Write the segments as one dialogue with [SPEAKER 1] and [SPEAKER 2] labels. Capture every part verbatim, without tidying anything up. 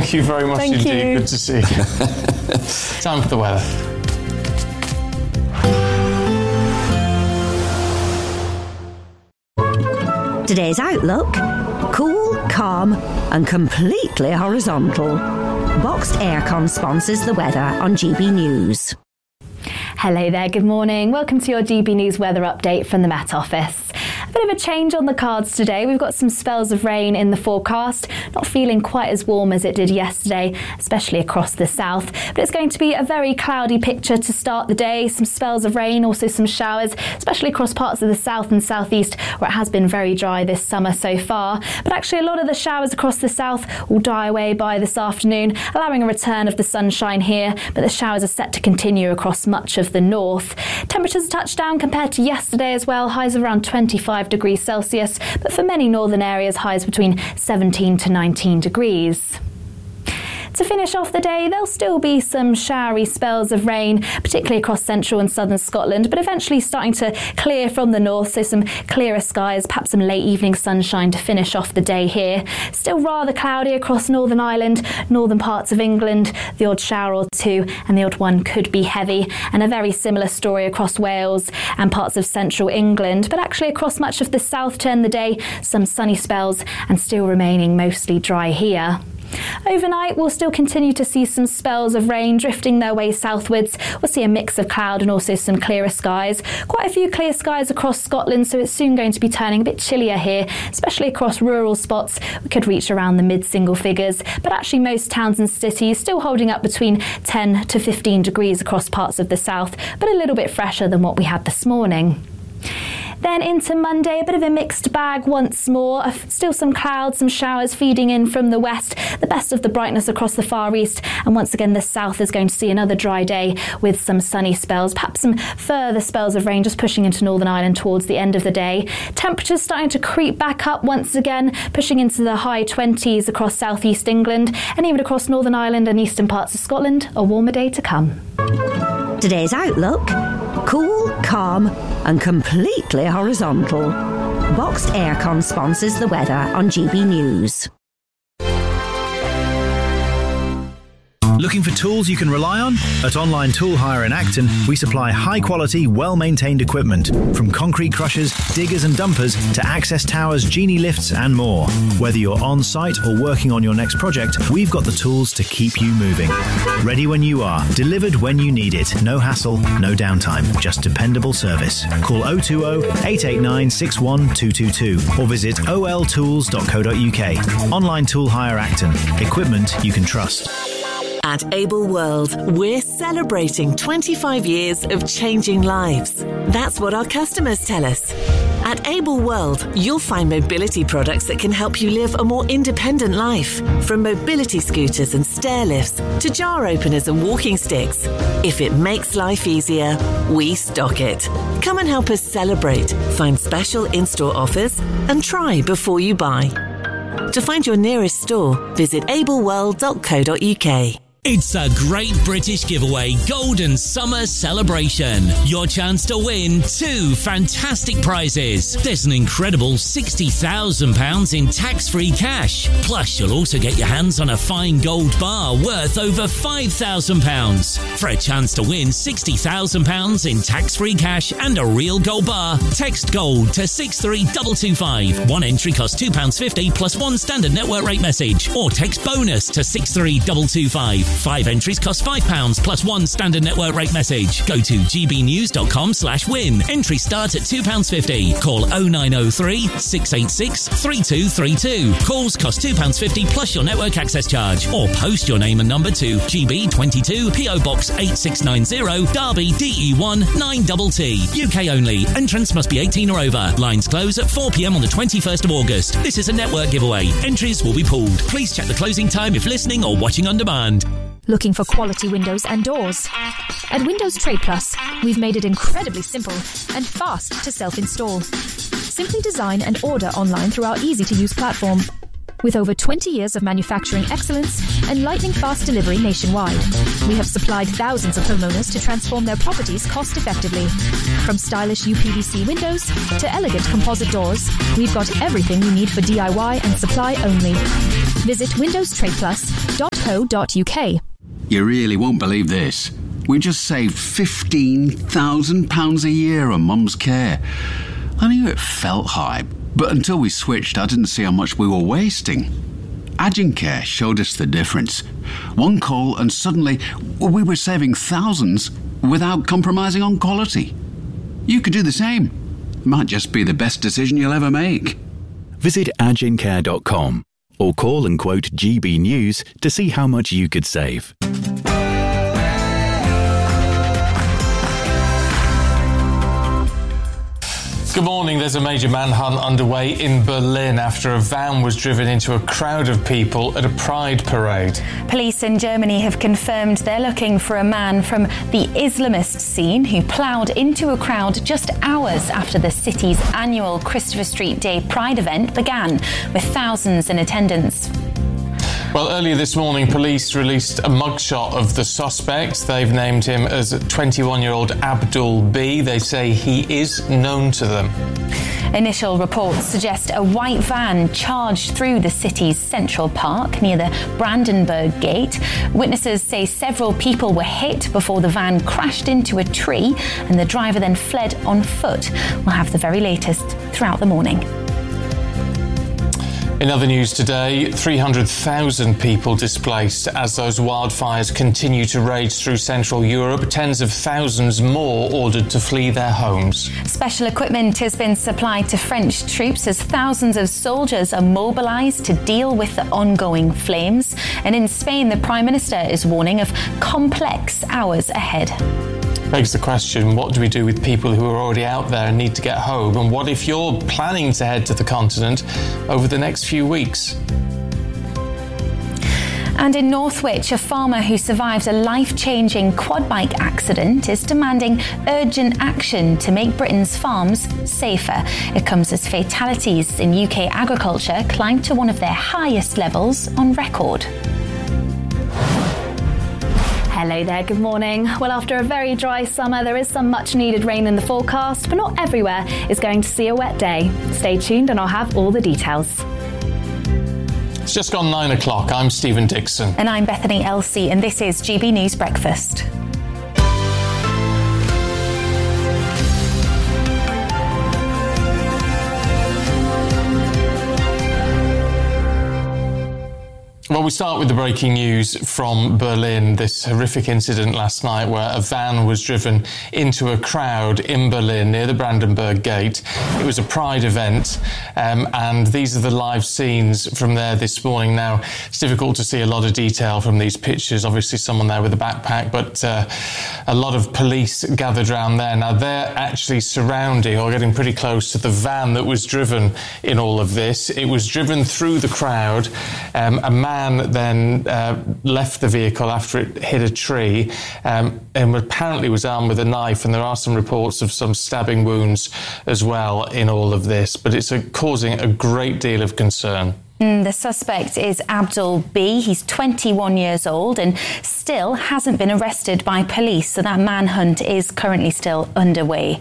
[SPEAKER 1] Thank you very much
[SPEAKER 2] Thank
[SPEAKER 1] indeed.
[SPEAKER 2] you.
[SPEAKER 1] Good to see you. Time for the weather.
[SPEAKER 3] Today's outlook: cool, calm and completely horizontal. Boxed Aircon sponsors the weather on G B News.
[SPEAKER 2] Hello there, good morning. Welcome to your G B News weather update from the Met Office. A bit of a change on the cards today. We've got some spells of rain in the forecast. Not feeling quite as warm as it did yesterday, especially across the south. But it's going to be a very cloudy picture to start the day. Some spells of rain, also some showers, especially across parts of the south and southeast where it has been very dry this summer so far. But actually a lot of the showers across the south will die away by this afternoon, allowing a return of the sunshine here. But the showers are set to continue across much of the north. Temperatures touch down compared to yesterday as well. Highs of around twenty-five degrees Celsius, but for many northern areas, highs between seventeen to nineteen degrees. To finish off the day, there'll still be some showery spells of rain, particularly across central and southern Scotland, but eventually starting to clear from the north, so some clearer skies, perhaps some late evening sunshine to finish off the day here. Still rather cloudy across Northern Ireland, northern parts of England, the odd shower or two, and the odd one could be heavy, and a very similar story across Wales and parts of central England, but actually across much of the south to end the day, some sunny spells and still remaining mostly dry here. Overnight, we'll still continue to see some spells of rain drifting their way southwards. We'll see a mix of cloud and also some clearer skies. Quite a few clear skies across Scotland, so it's soon going to be turning a bit chillier here, especially across rural spots. We could reach around the mid-single figures, but actually most towns and cities still holding up between ten to fifteen degrees across parts of the south, but a little bit fresher than what we had this morning. Then into Monday, a bit of a mixed bag once more. Still some clouds, some showers feeding in from the west. The best of the brightness across the far east. And once again, the south is going to see another dry day with some sunny spells. Perhaps some further spells of rain just pushing into Northern Ireland towards the end of the day. Temperatures starting to creep back up once again, pushing into the high twenties across southeast England. And even across Northern Ireland and eastern parts of Scotland, a warmer day to come.
[SPEAKER 3] Today's outlook: cool, calm and completely horizontal. Boxed Aircon sponsors the weather on G B News.
[SPEAKER 4] Looking for tools you can rely on? At Online Tool Hire in Acton, we supply high-quality, well-maintained equipment, from concrete crushers, diggers and dumpers to access towers, genie lifts and more. Whether you're on-site or working on your next project, we've got the tools to keep you moving. Ready when you are, delivered when you need it. No hassle, no downtime, just dependable service. Call oh two oh, eight eight nine, six one two two two or visit o l tools dot co dot u k. Online Tool Hire Acton. Equipment you can trust.
[SPEAKER 5] At Able World, we're celebrating twenty-five years of changing lives. That's what our customers tell us. At Able World, you'll find mobility products that can help you live a more independent life. From mobility scooters and stair lifts to jar openers and walking sticks. If it makes life easier, we stock it. Come and help us celebrate, find special in-store offers and try before you buy. To find your nearest store, visit able world dot co dot u k.
[SPEAKER 6] It's a Great British Giveaway Golden Summer Celebration. Your chance to win two fantastic prizes. There's an incredible sixty thousand pounds in tax-free cash. Plus, you'll also get your hands on a fine gold bar worth over five thousand pounds. For a chance to win sixty thousand pounds in tax-free cash and a real gold bar, text GOLD to six three two two five. One entry costs two pounds fifty plus one standard network rate message. Or text BONUS to six three two two five. Five entries cost five pounds plus one standard network rate message. Go to g b news dot com slash win. Entry start at two pounds fifty. Call oh nine oh three, six eight six, three two three two. Calls cost two pounds fifty plus your network access charge. Or post your name and number to G B twenty-two P O Box eight six nine zero, Derby D E one nine T T. U K only. Entrance must be eighteen or over. Lines close at four p m on the twenty-first of August. This is a network giveaway. Entries will be pulled. Please check the closing time if listening or watching on demand.
[SPEAKER 7] Looking for quality windows and doors? At Windows Trade Plus, we've made it incredibly simple and fast to self-install. Simply design and order online through our easy-to-use platform. With over twenty years of manufacturing excellence and lightning fast delivery nationwide, we have supplied thousands of homeowners to transform their properties cost effectively. From stylish U P V C windows to elegant composite doors, we've got everything you need for D I Y and supply only. Visit windows trade plus dot co dot U K.
[SPEAKER 8] You really won't believe this. We just saved fifteen thousand pounds a year on Mum's care. I knew it felt high, but until we switched, I didn't see how much we were wasting. Agencare showed us the difference. One call and suddenly we were saving thousands without compromising on quality. You could do the same. Might just be the best decision you'll ever make.
[SPEAKER 9] Visit agencare dot com or call and quote G B News to see how much you could save.
[SPEAKER 1] Good morning. There's a major manhunt underway in Berlin after a van was driven into a crowd of people at a pride parade.
[SPEAKER 2] Police in Germany have confirmed they're looking for a man from the Islamist scene who ploughed into a crowd just hours after the city's annual Christopher Street Day Pride event began, with thousands in attendance.
[SPEAKER 1] Well, earlier this morning, police released a mugshot of the suspect. They've named him as twenty-one-year-old Abdul B. They say he is known to them.
[SPEAKER 2] Initial reports suggest a white van charged through the city's Central Park near the Brandenburg Gate. Witnesses say several people were hit before the van crashed into a tree and the driver then fled on foot. We'll have the very latest throughout the morning.
[SPEAKER 1] In other news today, three hundred thousand people displaced as those wildfires continue to rage through Central Europe. Tens of thousands more ordered to flee their homes.
[SPEAKER 2] Special equipment has been supplied to French troops as thousands of soldiers are mobilised to deal with the ongoing flames. And in Spain, the Prime Minister is warning of complex hours ahead.
[SPEAKER 1] Begs the question, what do we do with people who are already out there and need to get home? And what if you're planning to head to the continent over the next few weeks?
[SPEAKER 2] And in Northwich, a farmer who survived a life-changing quad bike accident is demanding urgent action to make Britain's farms safer. It comes as fatalities in U K agriculture climb to one of their highest levels on record. Hello there, good morning. Well, after a very dry summer, there is some much needed rain in the forecast, but not everywhere is going to see a wet day. Stay tuned and I'll have all the details.
[SPEAKER 1] It's just gone nine o'clock. I'm Stephen Dixon.
[SPEAKER 2] And I'm Bethany Elsey, and this is G B News Breakfast.
[SPEAKER 1] Well, we start with the breaking news from Berlin, this horrific incident last night where a van was driven into a crowd in Berlin near the Brandenburg Gate. It was a Pride event, um, and these are the live scenes from there this morning. Now, it's difficult to see a lot of detail from these pictures. Obviously, someone there with a backpack, but uh, a lot of police gathered around there. Now, they're actually surrounding or getting pretty close to the van that was driven in all of this. It was driven through the crowd. Um, a man then uh, left the vehicle after it hit a tree um, and apparently was armed with a knife, and there are some reports of some stabbing wounds as well in all of this, but it's a, causing a great deal of concern.
[SPEAKER 2] Mm, the suspect is Abdul B. He's twenty-one years old and still hasn't been arrested by police, so that manhunt is currently still underway.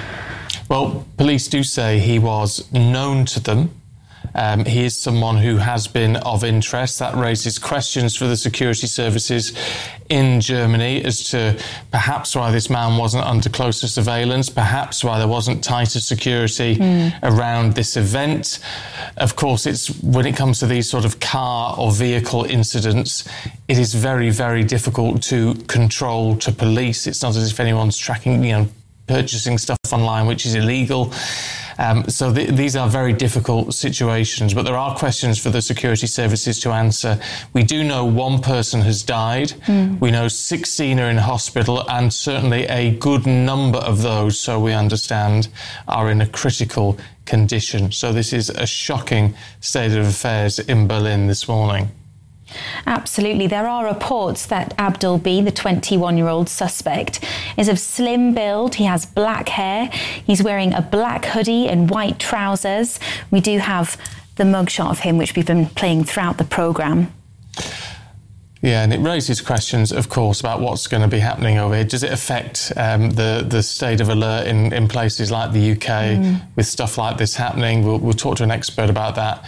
[SPEAKER 1] Well, police do say he was known to them. Um, he is someone who has been of interest. That raises questions for the security services in Germany as to perhaps why this man wasn't under closer surveillance, perhaps why there wasn't tighter security mm. around this event. Of course, it's when it comes to these sort of car or vehicle incidents, it is very, very difficult to control to police. It's not as if anyone's tracking, you know, purchasing stuff online, which is illegal. Um, so th- these are very difficult situations, but there are questions for the security services to answer. We do know one person has died. Mm. We know sixteen are in hospital, and certainly a good number of those, so we understand, are in a critical condition. So this is a shocking state of affairs in Berlin this morning.
[SPEAKER 2] Absolutely. There are reports that Abdul B, the twenty-one-year-old suspect, is of slim build. He has black hair. He's wearing a black hoodie and white trousers. We do have the mugshot of him, which we've been playing throughout the programme.
[SPEAKER 1] Yeah, and it raises questions, of course, about what's going to be happening over here. Does it affect um, the, the state of alert in, in places like the U K mm. with stuff like this happening? We'll, we'll talk to an expert about that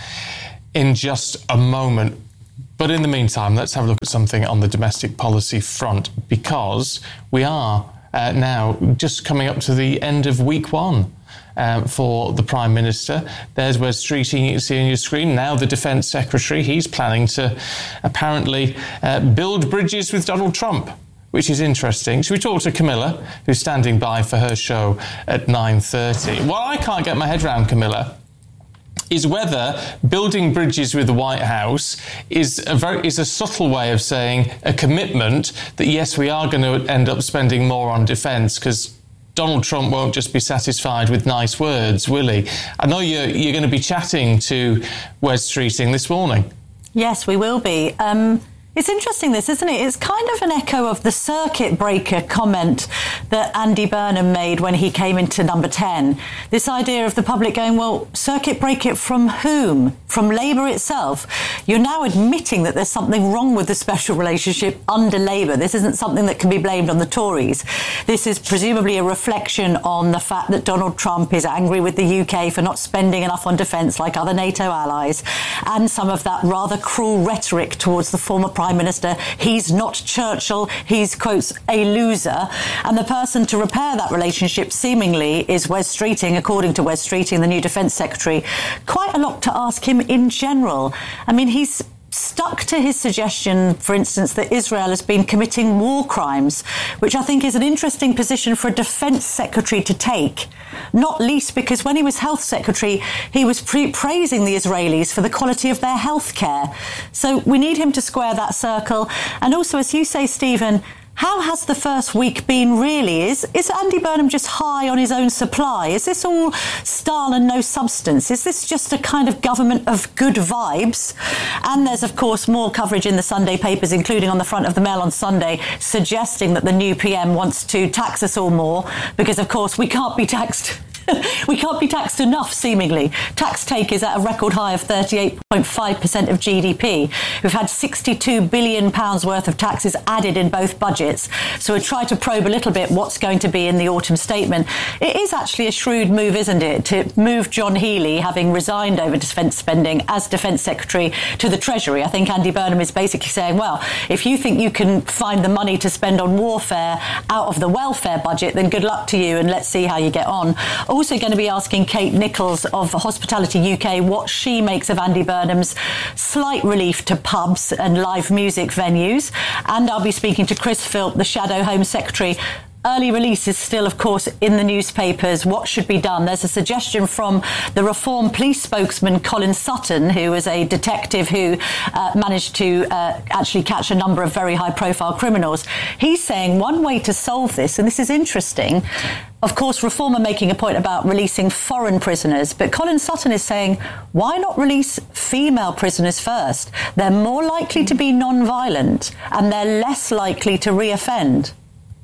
[SPEAKER 1] in just a moment. But in the meantime, let's have a look at something on the domestic policy front, because we are uh, now just coming up to the end of week one. Um, for the Prime Minister. There's Wes Streeting, you can see on your screen. Now the Defence Secretary, he's planning to apparently uh, build bridges with Donald Trump, which is interesting. Should we talk to Camilla, who's standing by for her show at nine thirty? What I can't get my head around, Camilla, is whether building bridges with the White House is a very is a subtle way of saying a commitment that, yes, we are going to end up spending more on defence, because Donald Trump won't just be satisfied with nice words, will he? I know you're, you're going to be chatting to Wes Streeting this morning.
[SPEAKER 10] Yes, we will be. Um, it's interesting, this, isn't it? It's kind of an echo of the circuit breaker comment that Andy Burnham made when he came into number ten. This idea of the public going, well, circuit break it from whom? From Labour itself? You're now admitting that there's something wrong with the special relationship under Labour. This isn't something that can be blamed on the Tories. This is presumably a reflection on the fact that Donald Trump is angry with the U K for not spending enough on defence like other NATO allies, and some of that rather cruel rhetoric towards the former Prime Minister. He's not Churchill, he's, quotes, a loser. And the person to repair that relationship, seemingly, is Wes Streeting, according to Wes Streeting, the new Defence Secretary. Quite a lot to ask him in general. I mean, he's stuck to his suggestion, for instance, that Israel has been committing war crimes, which I think is an interesting position for a defence secretary to take, not least because when he was health secretary, he was pre- praising the Israelis for the quality of their health care. So we need him to square that circle. And also, as you say, Stephen, how has the first week been really? Is is Andy Burnham just high on his own supply? Is this all style and no substance? Is this just a kind of government of good vibes? And there's, of course, more coverage in the Sunday papers, including on the front of the Mail on Sunday, suggesting that the new P M wants to tax us all more because, of course, we can't be taxed. We can't be taxed enough, seemingly. Tax take is at a record high of thirty-eight point five percent of G D P. We've had sixty-two billion pounds worth of taxes added in both budgets. So we'll try to probe a little bit what's going to be in the autumn statement. It is actually a shrewd move, isn't it, to move John Healey, having resigned over defence spending as Defence Secretary, to the Treasury. I think Andy Burnham is basically saying, well, if you think you can find the money to spend on warfare out of the welfare budget, then good luck to you and let's see how you get on. Also going to be asking Kate Nichols of Hospitality U K what she makes of Andy Burnham's slight relief to pubs and live music venues. And I'll be speaking to Chris Philp, the Shadow Home Secretary. Early release is still, of course, in the newspapers. What should be done? There's a suggestion from the Reform Police spokesman, Colin Sutton, who is a detective who uh, managed to uh, actually catch a number of very high-profile criminals. He's saying one way to solve this, and this is interesting, of course, Reform are making a point about releasing foreign prisoners, but Colin Sutton is saying, why not release female prisoners first? They're more likely to be non-violent, and they're less likely to reoffend.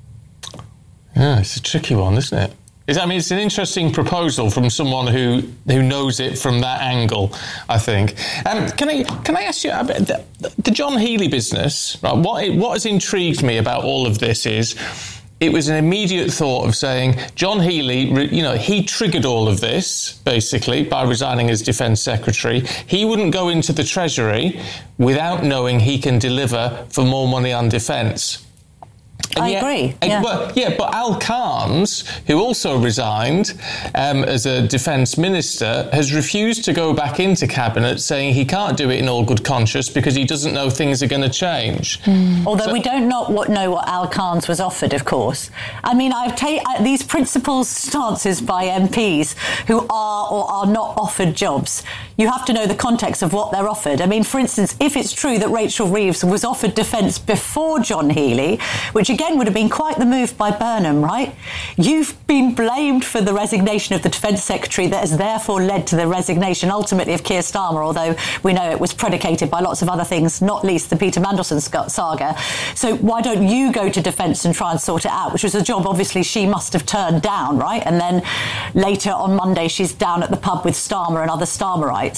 [SPEAKER 1] Yeah, it's a tricky one, isn't it? It's, I mean, it's an interesting proposal from someone who who knows it from that angle, I think. Um, can I can I ask you about the, the John Healey business? Right, what what has intrigued me about all of this is it was an immediate thought of saying John Healey, you know, he triggered all of this basically by resigning as Defence Secretary. He wouldn't go into the Treasury without knowing he can deliver for more money on defence. And
[SPEAKER 10] I
[SPEAKER 1] yet,
[SPEAKER 10] agree.
[SPEAKER 1] And,
[SPEAKER 10] yeah.
[SPEAKER 1] Well, yeah, but Al Carnes, who also resigned um, as a defence minister, has refused to go back into cabinet, saying he can't do it in all good conscience because he doesn't know things are going to change.
[SPEAKER 10] Mm. Although so, we don't know what, know what Al Carnes was offered, of course. I mean, I've taken uh, these principled stances by M Ps who are or are not offered jobs. You have to know the context of what they're offered. I mean, for instance, if it's true that Rachel Reeves was offered defence before John Healey, which again would have been quite the move by Burnham, right? You've been blamed for the resignation of the Defence Secretary that has therefore led to the resignation ultimately of Keir Starmer, although we know it was predicated by lots of other things, not least the Peter Mandelson saga. So why don't you go to Defence and try and sort it out, which was a job obviously she must have turned down, right? And then later on Monday she's down at the pub with Starmer and other Starmerites.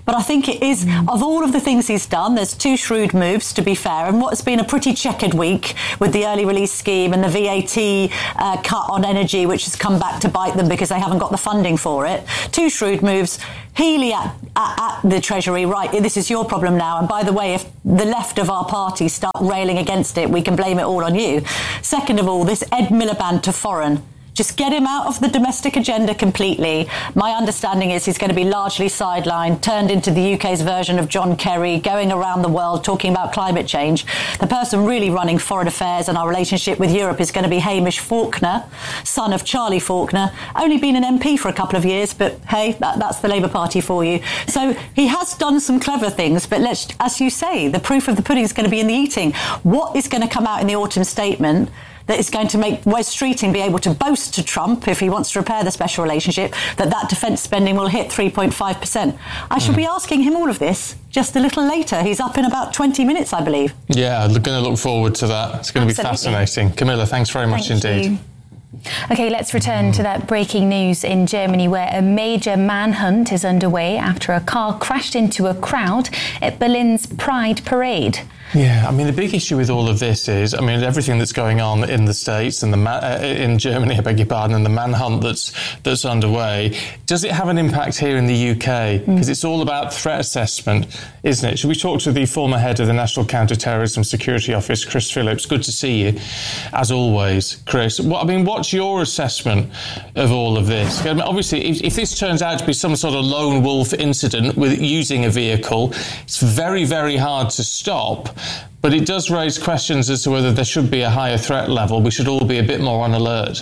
[SPEAKER 10] But I think it is, of all of the things he's done, there's two shrewd moves, to be fair, and what's been a pretty checkered week with the early release scheme and the V A T uh, cut on energy, which has come back to bite them because they haven't got the funding for it. Two shrewd moves. Healy at, at, at the Treasury, right, this is your problem now. And by the way, if the left of our party start railing against it, we can blame it all on you. Second of all, this Ed Miliband to foreign. Just get him out of the domestic agenda completely. My understanding is he's going to be largely sidelined, turned into the U K's version of John Kerry, going around the world talking about climate change. The person really running foreign affairs and our relationship with Europe is going to be Hamish Faulkner, son of Charlie Faulkner, only been an M P for a couple of years, but hey, that, that's the Labour Party for you. So he has done some clever things, but let's, as you say, the proof of the pudding is going to be in the eating. What is going to come out in the autumn statement that is going to make Wes Streeting be able to boast to Trump, if he wants to repair the special relationship, that that defence spending will hit three point five percent. I shall mm. be asking him all of this just a little later. He's up in about twenty minutes, I believe.
[SPEAKER 1] Yeah, I'm going to look forward to that. It's going to be fascinating. Camilla, thanks very much
[SPEAKER 2] Thank
[SPEAKER 1] indeed.
[SPEAKER 2] You. OK, let's return to that breaking news in Germany, where a major manhunt is underway after a car crashed into a crowd at Berlin's Pride Parade.
[SPEAKER 1] Yeah, I mean, the big issue with all of this is, I mean, everything that's going on in the States and the ma- uh, in Germany, I beg your pardon, and the manhunt that's that's underway, does it have an impact here in the U K? Because mm. it's all about threat assessment, isn't it? Should we talk to the former head of the National Counter-Terrorism Security Office, Chris Phillips? Good to see you, as always, Chris. What, I mean, what's your assessment of all of this? I mean, obviously, if, if this turns out to be some sort of lone wolf incident with using a vehicle, it's very, very hard to stop. But it does raise questions as to whether there should be a higher threat level. We should all be a bit more on alert.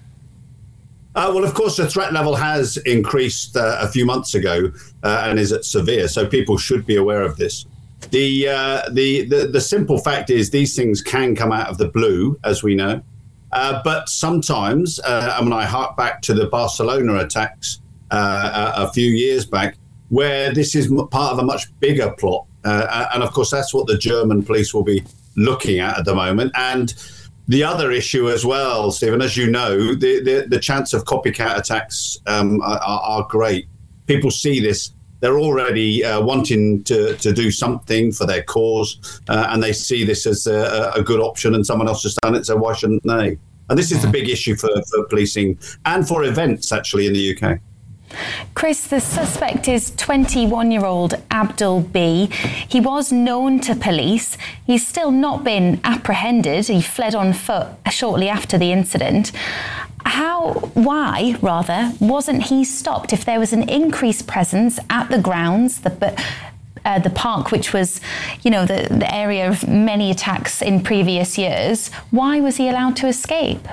[SPEAKER 11] Uh, well, of course, the threat level has increased uh, a few months ago uh, and is at severe, so people should be aware of this. The, uh, the the the simple fact is these things can come out of the blue, as we know. Uh, but sometimes, uh, I mean, I hark back to the Barcelona attacks uh, a, a few years back, where this is part of a much bigger plot. Uh, and, of course, that's what the German police will be looking at at the moment. And the other issue as well, Stephen, as you know, the, the, the chance of copycat attacks um, are, are great. People see this. They're already uh, wanting to, to do something for their cause, uh, and they see this as a, a good option, and someone else has done it, so why shouldn't they? And this is the big issue for, for policing and for events, actually, in the U K.
[SPEAKER 2] Chris, the suspect is twenty-one-year-old Abdul B. He was known to police. He's still not been apprehended. He fled on foot shortly after the incident. How, why, rather, wasn't he stopped if there was an increased presence at the grounds, the uh, the park, which was, you know, the, the area of many attacks in previous years? Why was he allowed to escape?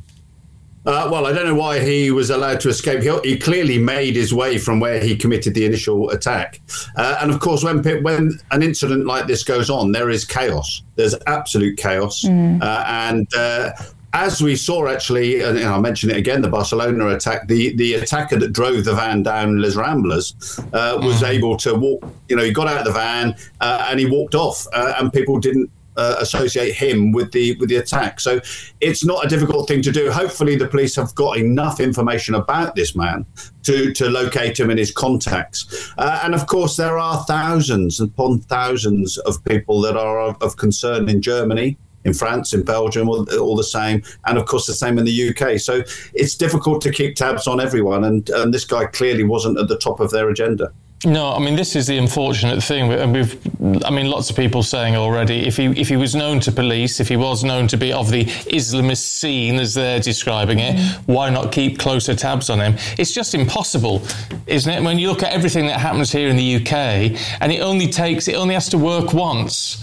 [SPEAKER 11] Uh, well, I don't know why he was allowed to escape. He, he clearly made his way from where he committed the initial attack. Uh, and of course, when when an incident like this goes on, there is chaos. There's absolute chaos. Mm. Uh, and uh, as we saw, actually, and I mentioned it again, the Barcelona attack, the, the attacker that drove the van down Les Ramblas uh, was mm. able to walk, you know, he got out of the van uh, and he walked off uh, and people didn't Uh, associate him with the with the attack. So it's not a difficult thing to do. Hopefully the police have got enough information about this man to to locate him and his contacts. Uh, and of course there are thousands upon thousands of people that are of, of concern in Germany, in France, in Belgium, all, all the same, and of course the same in the U K. So it's difficult to keep tabs on everyone, and, and this guy clearly wasn't at the top of their agenda.
[SPEAKER 1] No, I mean, this is the unfortunate thing. And we've, I mean, lots of people saying already, if he if he was known to police, if he was known to be of the Islamist scene, as they're describing it, mm-hmm. why not keep closer tabs on him? It's just impossible, isn't it? When you look at everything that happens here in the U K, and it only takes, it only has to work once.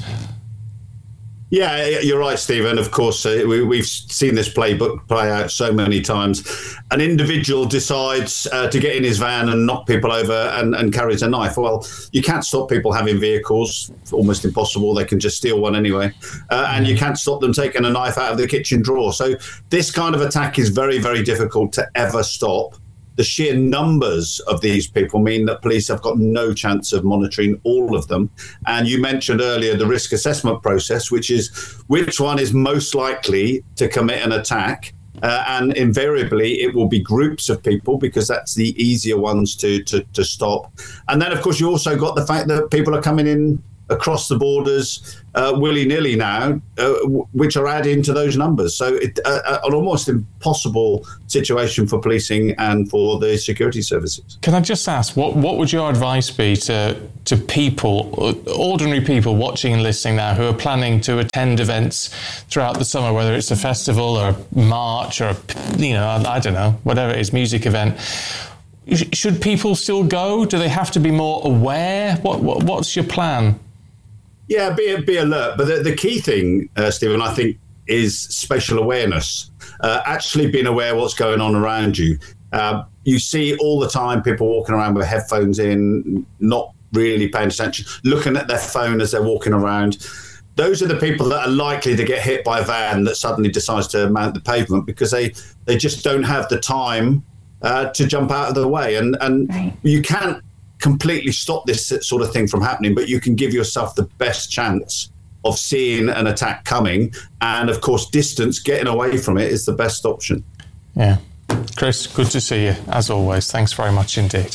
[SPEAKER 11] Yeah, you're right, Stephen. Of course, uh, we, we've seen this playbook play out so many times. An individual decides uh, to get in his van and knock people over and, and carries a knife. Well, you can't stop people having vehicles. It's almost impossible. They can just steal one anyway. Uh, and you can't stop them taking a knife out of the kitchen drawer. So this kind of attack is very, very difficult to ever stop. The sheer numbers of these people mean that police have got no chance of monitoring all of them. And you mentioned earlier the risk assessment process, which is which one is most likely to commit an attack. Uh, and invariably, it will be groups of people because that's the easier ones to, to, to stop. And then, of course, you also got the fact that people are coming in across the borders uh, willy-nilly now, uh, w- which are adding to those numbers. So it, uh, an almost impossible situation for policing and for the security services.
[SPEAKER 1] Can I just ask, what, what would your advice be to, to people, ordinary people watching and listening now who are planning to attend events throughout the summer, whether it's a festival or a march or, a, you know, I, I don't know, whatever it is, music event? Should people still go? Do they have to be more aware? What, what What's your plan?
[SPEAKER 11] Yeah, be be alert. But the, the key thing, uh, Stephen, I think, is spatial awareness. Uh, actually being aware of what's going on around you. Uh, you see all the time people walking around with headphones in, not really paying attention, looking at their phone as they're walking around. Those are the people that are likely to get hit by a van that suddenly decides to mount the pavement because they, they just don't have the time uh, to jump out of the way. And, and right. You can't completely stop this sort of thing from happening, but you can give yourself the best chance of seeing an attack coming. And of course, distance, getting away from it is the best option.
[SPEAKER 1] Yeah. Chris, good to see you, as always. Thanks very much indeed.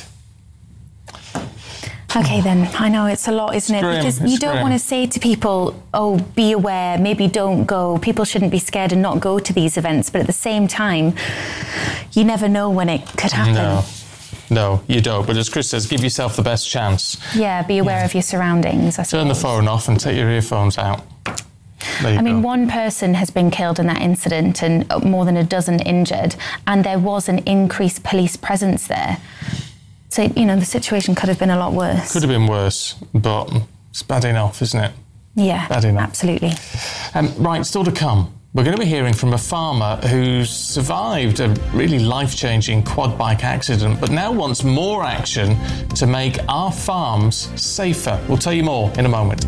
[SPEAKER 12] Okay, then. I know it's a lot, isn't it?
[SPEAKER 1] Grim.
[SPEAKER 12] Because
[SPEAKER 1] it's
[SPEAKER 12] you don't
[SPEAKER 1] grim.
[SPEAKER 12] want to say to people, oh, be aware, maybe don't go. People shouldn't be scared and not go to these events. But at the same time, you never know when it could happen.
[SPEAKER 1] No. No, you don't. But as Chris says, give yourself the best chance.
[SPEAKER 12] Yeah, be aware yeah. of your surroundings, I
[SPEAKER 1] Turn the phone off and take your earphones out.
[SPEAKER 12] I mean, go. one person has been killed in that incident and more than a dozen injured, and there was an increased police presence there. So, you know, the situation could have been a lot worse.
[SPEAKER 1] Could have been worse, but it's bad enough, isn't it?
[SPEAKER 12] Yeah,
[SPEAKER 1] bad enough.
[SPEAKER 12] Absolutely.
[SPEAKER 1] Um, right, still to come. We're going to be hearing from a farmer who survived a really life-changing quad bike accident, but now wants more action to make our farms safer. We'll tell you more in a moment.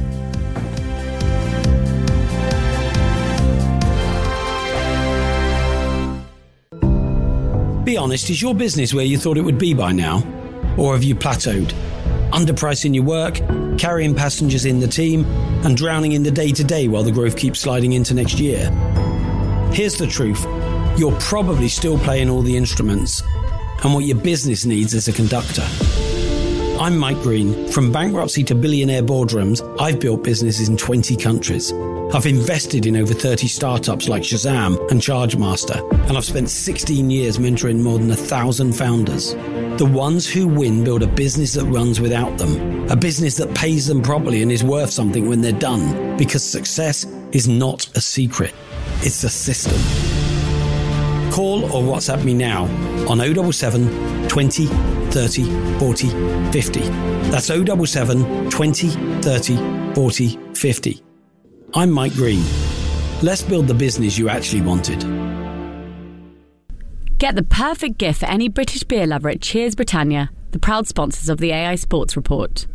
[SPEAKER 13] Be honest, is your business where you thought it would be by now? Or have you plateaued? Underpricing your work, carrying passengers in the team, and drowning in the day-to-day while the growth keeps sliding into next year? Here's the truth. You're probably still playing all the instruments, and what your business needs is a conductor. I'm Mike Green. From bankruptcy to billionaire boardrooms, I've built businesses in twenty countries. I've invested in over thirty startups like Shazam and Chargemaster, and I've spent sixteen years mentoring more than a thousand founders. The ones who win build a business that runs without them, a business that pays them properly and is worth something when they're done, because success is not a secret, it's a system. Call or WhatsApp me now on oh seven seven, twenty, thirty, forty, fifty. That's oh seven seven, twenty, thirty, forty, fifty. I'm Mike Green. Let's build the business you actually wanted.
[SPEAKER 14] Get the perfect gift for any British beer lover at Cheers Britannia, the proud sponsors of the A I Sports Report.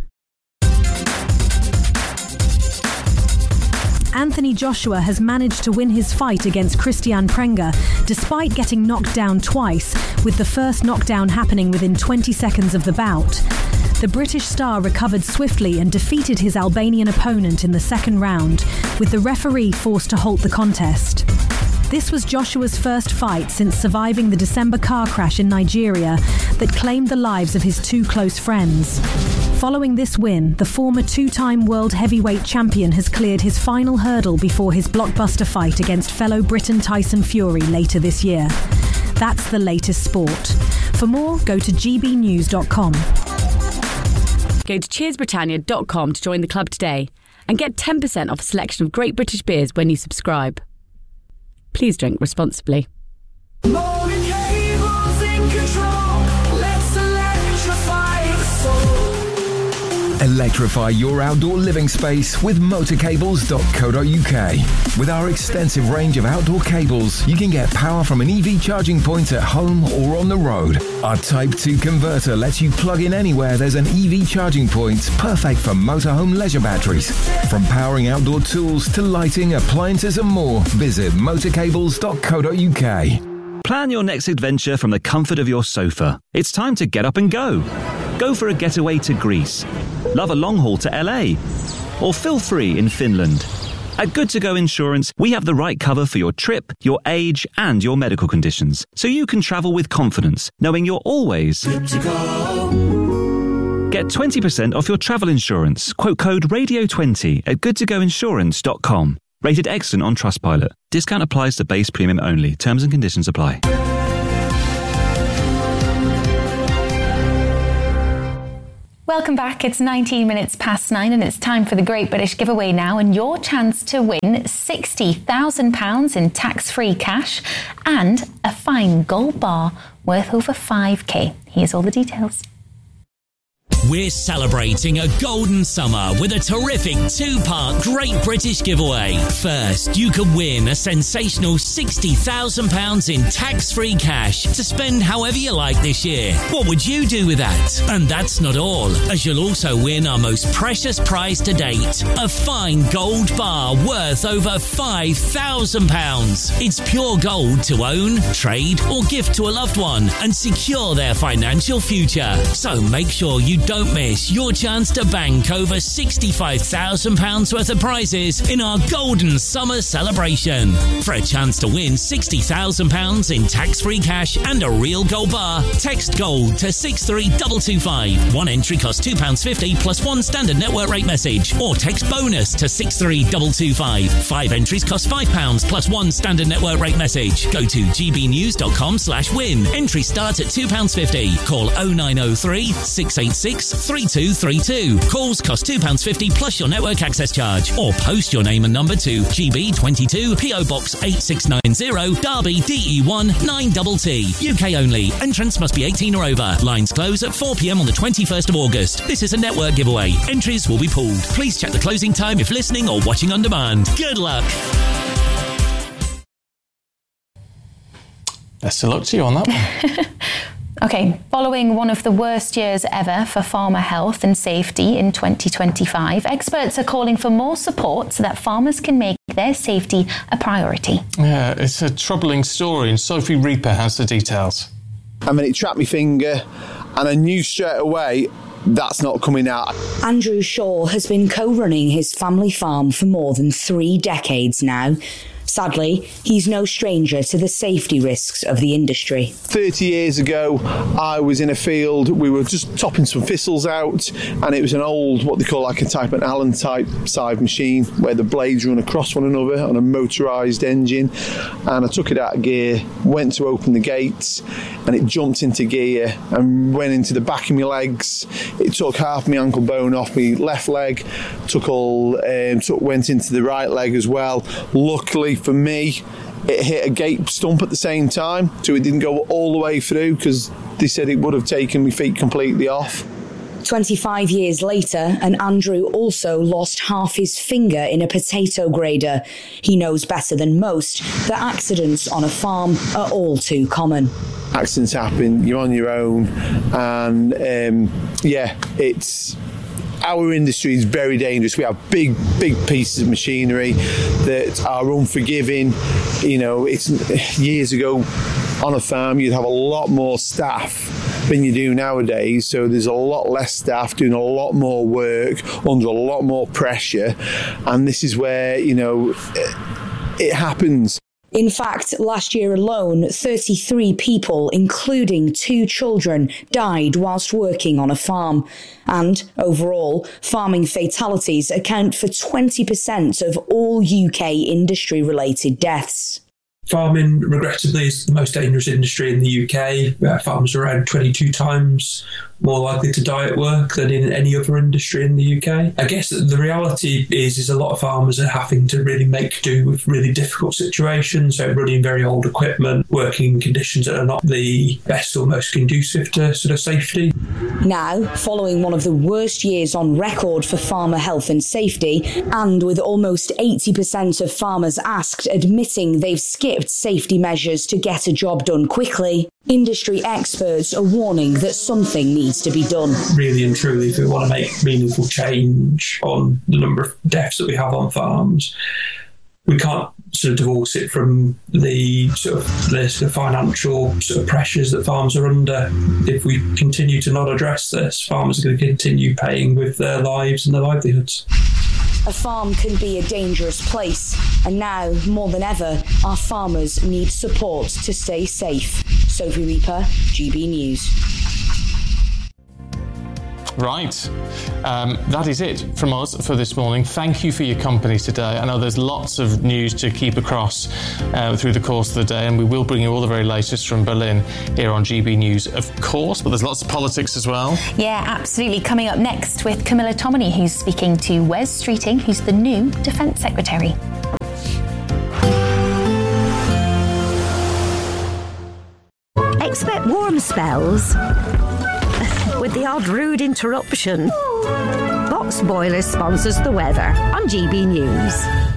[SPEAKER 15] Anthony Joshua has managed to win his fight against Christian Prenga, despite getting knocked down twice, with the first knockdown happening within twenty seconds of the bout. The British star recovered swiftly and defeated his Albanian opponent in the second round, with the referee forced to halt the contest. This was Joshua's first fight since surviving the December car crash in Nigeria that claimed the lives of his two close friends. Following this win, the former two-time world heavyweight champion has cleared his final hurdle before his blockbuster fight against fellow Briton Tyson Fury later this year. That's the latest sport. For more, go to g b news dot com.
[SPEAKER 14] Go to cheers britannia dot com to join the club today and get ten percent off a selection of great British beers when you subscribe. Please drink responsibly.
[SPEAKER 16] Morning cables in control. Let's electrify the soul.
[SPEAKER 17] Electrify your outdoor living space with motor cables dot co dot u k. With our extensive range of outdoor cables, you can get power from an E V charging point at home or on the road. Our Type two converter lets you plug in anywhere there's an E V charging point, perfect for motorhome leisure batteries. From powering outdoor tools to lighting, appliances and more, visit motor cables dot co dot u k.
[SPEAKER 18] Plan your next adventure from the comfort of your sofa. It's time to get up and go. Go for a getaway to Greece. Love a long haul to L A. Or feel free in Finland. At Good To Go Insurance, we have the right cover for your trip, your age, and your medical conditions, so you can travel with confidence, knowing you're always good to go. Get twenty percent off your travel insurance. Quote code radio twenty at good to go insurance dot com. Rated excellent on Trustpilot. Discount applies to base premium only. Terms and conditions apply.
[SPEAKER 12] Welcome back. It's nineteen minutes past nine and it's time for the Great British Giveaway now, and your chance to win sixty thousand pounds in tax-free cash and a fine gold bar worth over five K. Here's all the details.
[SPEAKER 6] We're celebrating a golden summer with a terrific two-part Great British Giveaway. First, you could win a sensational sixty thousand pounds in tax-free cash to spend however you like this year. What would you do with that? And that's not all, as you'll also win our most precious prize to date, a fine gold bar worth over five thousand pounds. It's pure gold to own, trade or gift to a loved one and secure their financial future. So make sure you don't miss your chance to bank over sixty-five thousand pounds worth of prizes in our golden summer celebration. For a chance to win sixty thousand pounds in tax-free cash and a real gold bar, text GOLD to six three two two five. One entry costs two pounds fifty plus one standard network rate message, or text BONUS to six three two two five. Five entries cost five pounds plus one standard network rate message. Go to gbnews.com slash win. Entry starts at two pounds fifty. Call oh nine oh three, six eight six, three two three two. Calls cost two pounds fifty plus your network access charge, or post your name and number to G B twenty-two P O Box eight six nine zero, Derby D E one nine T T. U K only. Entrance must be eighteen or over. Lines close at four p m on the twenty-first of August. This is a network giveaway. Entries will be pulled. Please check the closing time if listening or watching on demand. Good luck.
[SPEAKER 1] Best of luck to you on that one.
[SPEAKER 12] Okay, following one of the worst years ever for farmer health and safety in twenty twenty-five, experts are calling for more support so that farmers can make their safety a priority.
[SPEAKER 1] Yeah, it's a troubling story, and Sophie Reaper has the details.
[SPEAKER 19] I mean, it trapped my finger, and I knew straight away that's not coming out.
[SPEAKER 20] Andrew Shaw has been co-running his family farm for more than three decades now. Sadly, he's no stranger to the safety risks of the industry.
[SPEAKER 19] thirty years ago, I was in a field, we were just topping some thistles out, and it was an old, what they call like a type an Allen type scythe machine, where the blades run across one another on a motorised engine. And I took it out of gear, went to open the gates, and it jumped into gear and went into the back of my legs. It took half my ankle bone off my left leg, took all, um, took, went into the right leg as well. Luckily for me, it hit a gate stump at the same time, so it didn't go all the way through, because they said it would have taken my feet completely off.
[SPEAKER 20] twenty-five years later, and Andrew also lost half his finger in a potato grader. He knows better than most that accidents on a farm are all too common.
[SPEAKER 19] Accidents happen, you're on your own, and um, yeah, it's... Our industry is very dangerous. We have big, big pieces of machinery that are unforgiving. You know, it's years ago on a farm, you'd have a lot more staff than you do nowadays. So there's a lot less staff doing a lot more work under a lot more pressure. And this is where, you know, it happens.
[SPEAKER 20] In fact, last year alone, thirty-three people, including two children, died whilst working on a farm. And overall, farming fatalities account for twenty percent of all U K industry-related deaths.
[SPEAKER 21] Farming, regrettably, is the most dangerous industry in the U K. Uh, farmers are around twenty-two times more likely to die at work than in any other industry in the U K. I guess the reality is, is a lot of farmers are having to really make do with really difficult situations, so running very old equipment, working in conditions that are not the best or most conducive to sort of safety.
[SPEAKER 20] Now, following one of the worst years on record for farmer health and safety, and with almost eighty percent of farmers asked admitting they've skipped safety measures to get a job done quickly, industry experts are warning that something needs to be done.
[SPEAKER 21] Really and truly, if we want to make meaningful change on the number of deaths that we have on farms, we can't sort of divorce it from the sort of the sort of financial sort of pressures that farms are under. If we continue to not address this, farmers are going to continue paying with their lives and their livelihoods.
[SPEAKER 20] A farm can be a dangerous place, and now, more than ever, our farmers need support to stay safe. Sophie Reaper, G B News.
[SPEAKER 1] Right, um, that is it from us for this morning. Thank you for your company today. I know there's lots of news to keep across uh, through the course of the day, and we will bring you all the very latest from Berlin here on G B News, of course, but there's lots of politics as well.
[SPEAKER 3] Yeah, absolutely. Coming up next with Camilla Tominey, who's speaking to Wes Streeting, who's the new Defence Secretary.
[SPEAKER 22] Expect warm spells with the odd rude interruption. Box Boilers sponsors the weather on G B News.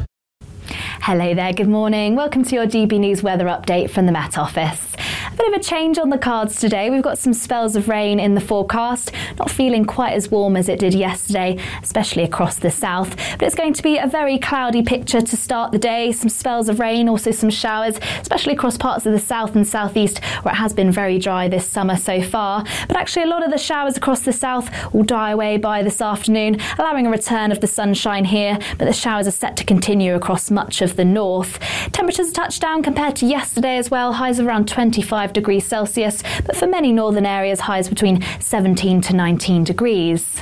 [SPEAKER 2] Hello there, good morning. Welcome to your G B News weather update from the Met Office. A bit of a change on the cards today. We've got some spells of rain in the forecast. Not feeling quite as warm as it did yesterday, especially across the south. But it's going to be a very cloudy picture to start the day. Some spells of rain, also some showers, especially across parts of the south and southeast where it has been very dry this summer so far. But actually a lot of the showers across the south will die away by this afternoon, allowing a return of the sunshine here. But the showers are set to continue across much of the north. Temperatures touched down compared to yesterday as well. Highs of around twenty-five degrees Celsius, but for many northern areas, highs between seventeen to nineteen degrees.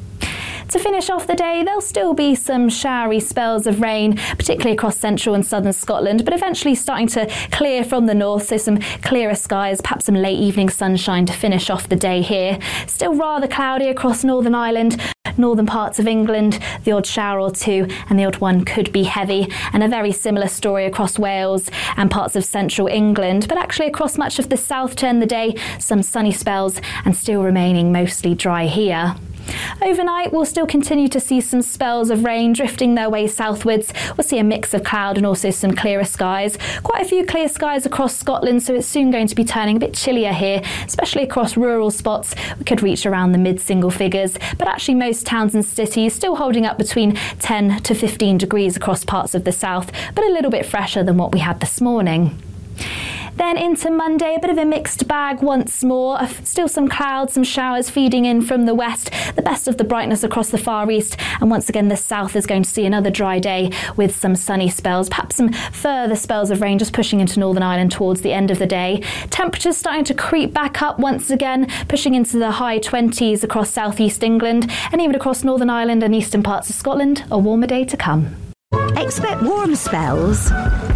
[SPEAKER 2] To finish off the day, there'll still be some showery spells of rain, particularly across central and southern Scotland, but eventually starting to clear from the north, so some clearer skies, perhaps some late evening sunshine to finish off the day here. Still rather cloudy across Northern Ireland, northern parts of England, the odd shower or two, and the odd one could be heavy, and a very similar story across Wales and parts of central England, but actually across much of the south turn the day, some sunny spells and still remaining mostly dry here. Overnight, we'll still continue to see some spells of rain drifting their way southwards. We'll see a mix of cloud and also some clearer skies. Quite a few clear skies across Scotland, so it's soon going to be turning a bit chillier here, especially across rural spots. We could reach around the mid-single figures, but actually most towns and cities still holding up between ten to fifteen degrees across parts of the south, but a little bit fresher than what we had this morning. Then into Monday, a bit of a mixed bag once more. Still some clouds, some showers feeding in from the west, the best of the brightness across the far east. And once again, the south is going to see another dry day with some sunny spells, perhaps some further spells of rain just pushing into Northern Ireland towards the end of the day. Temperatures starting to creep back up once again, pushing into the high twenties across southeast England and even across Northern Ireland and eastern parts of Scotland. A warmer day to come.
[SPEAKER 22] Expect warm spells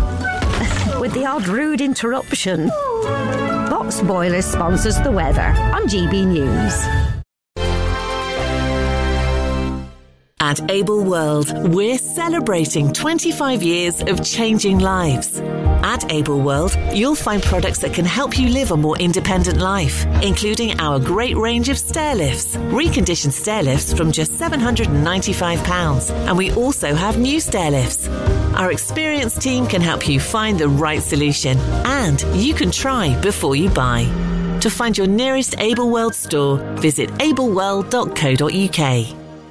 [SPEAKER 22] with the odd rude interruption. Box Boilers sponsors the weather on G B News.
[SPEAKER 5] At Able World, we're celebrating twenty-five years of changing lives. At Able World, you'll find products that can help you live a more independent life, including our great range of stair lifts, reconditioned stair lifts from just seven hundred ninety-five pounds. And we also have new stair lifts. Our experienced team can help you find the right solution, and you can try before you buy. To find your nearest Able World store, visit able world dot co dot U K.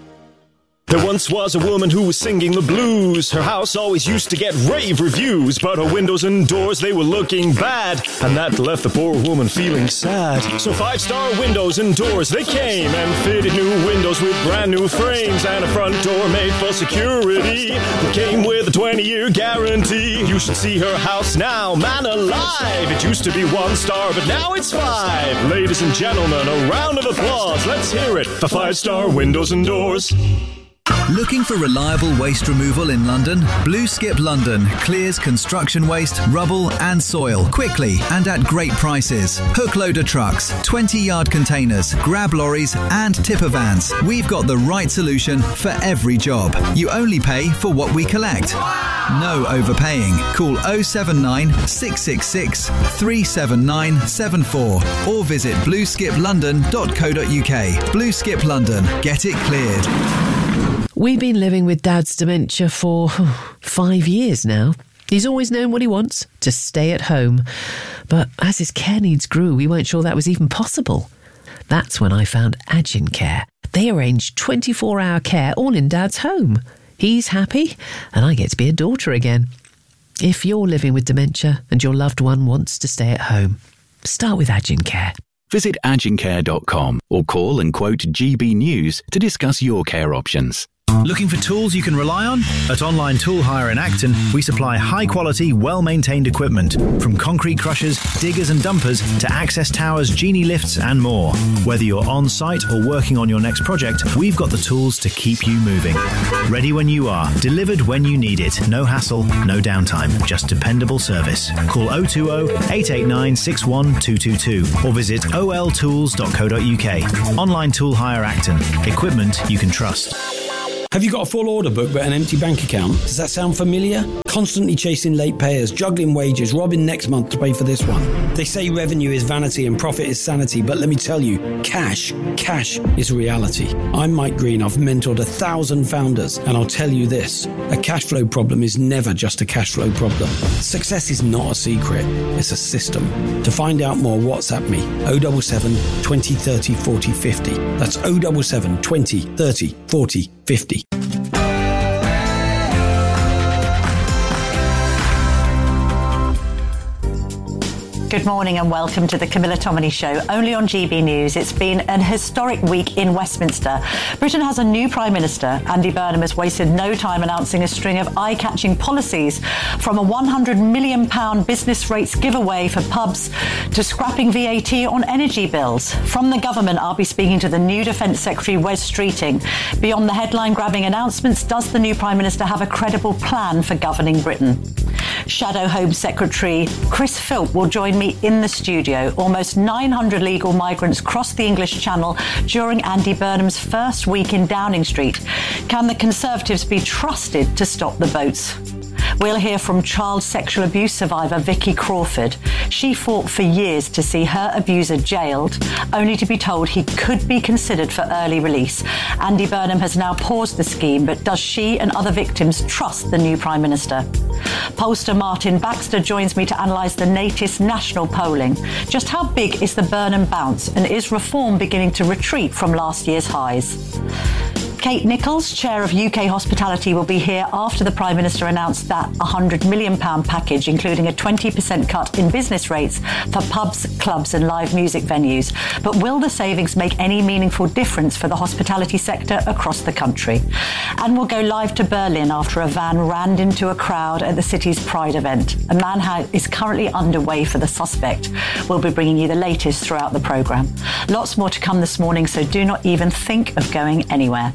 [SPEAKER 23] There once was a woman who was singing the blues. Her house always used to get rave reviews, but her windows and doors, they were looking bad, and that left the poor woman feeling sad. So Five Star Windows and Doors, they came and fitted new windows with brand new frames and a front door made for security. It came with a twenty-year guarantee. You should see her house now, man alive. It used to be one star, but now it's five. Ladies and gentlemen, a round of applause. Let's hear it for Five Star Windows and Doors.
[SPEAKER 4] Looking for reliable waste removal in London? Blue Skip London clears construction waste, rubble and soil quickly and at great prices. Hook loader trucks, twenty yard containers, grab lorries and tipper vans. We've got the right solution for every job. You only pay for what we collect. No overpaying. Call oh seven nine, six six six, three seven nine seven four or visit blue skip london dot co dot U K. Blue Skip London. Get it cleared.
[SPEAKER 24] We've been living with Dad's dementia for oh, five years now. He's always known what he wants, to stay at home. But as his care needs grew, we weren't sure that was even possible. That's when I found Agin Care. They arrange twenty-four hour care all in Dad's home. He's happy, and I get to be a daughter again. If you're living with dementia and your loved one wants to stay at home, start with Agin Care.
[SPEAKER 9] Visit agin care dot com or call and quote G B News to discuss your care options.
[SPEAKER 4] Looking for tools you can rely on? At Online Tool Hire in Acton, we supply high-quality, well-maintained equipment, from concrete crushers, diggers and dumpers to access towers, genie lifts and more. Whether you're on-site or working on your next project, we've got the tools to keep you moving. Ready when you are, delivered when you need it. No hassle, no downtime, just dependable service. Call oh two oh, eight eight nine, six one two two two or visit o l tools dot co dot u k. Online Tool Hire Acton. Equipment you can trust.
[SPEAKER 13] Have you got a full order book but an empty bank account? Does that sound familiar? Constantly chasing late payers, juggling wages, robbing next month to pay for this one. They say revenue is vanity and profit is sanity, but let me tell you, cash, cash is reality. I'm Mike Green. I've mentored a thousand founders, and I'll tell you this, a cash flow problem is never just a cash flow problem. Success is not a secret, it's a system. To find out more, WhatsApp me, oh seven seven, twenty, thirty, forty, fifty. That's oh seven seven, twenty, thirty, forty, fifty.
[SPEAKER 7] Good morning and welcome to the Camilla Tominey Show, only on G B News. It's been an historic week in Westminster. Britain has a new Prime Minister. Andy Burnham has wasted no time announcing a string of eye-catching policies, from a one hundred million pounds business rates giveaway for pubs to scrapping V A T on energy bills. From the government, I'll be speaking to the new Defence Secretary, Wes Streeting. Beyond the headline-grabbing announcements, does the new Prime Minister have a credible plan for governing Britain? Shadow Home Secretary Chris Philp will join me in the studio. Almost nine hundred legal migrants crossed the English Channel during Andy Burnham's first week in Downing Street. Can the Conservatives be trusted to stop the boats? We'll hear from child sexual abuse survivor Vicky Crawford. She fought for years to see her abuser jailed, only to be told he could be considered for early release. Andy Burnham has now paused the scheme, but does she and other victims trust the new Prime Minister? Pollster Martin Baxter joins me to analyse the latest national polling. Just how big is the Burnham bounce, and is reform beginning to retreat from last year's highs? Kate Nichols, Chair of U K Hospitality, will be here after the Prime Minister announced that one hundred million pounds package, including a twenty percent cut in business rates for pubs, clubs and live music venues. But will the savings make any meaningful difference for the hospitality sector across the country? And we'll go live to Berlin after a van rammed into a crowd at the city's Pride event. A manhunt is currently underway for the suspect. We'll be bringing you the latest throughout the programme. Lots more to come this morning, so do not even think of going anywhere.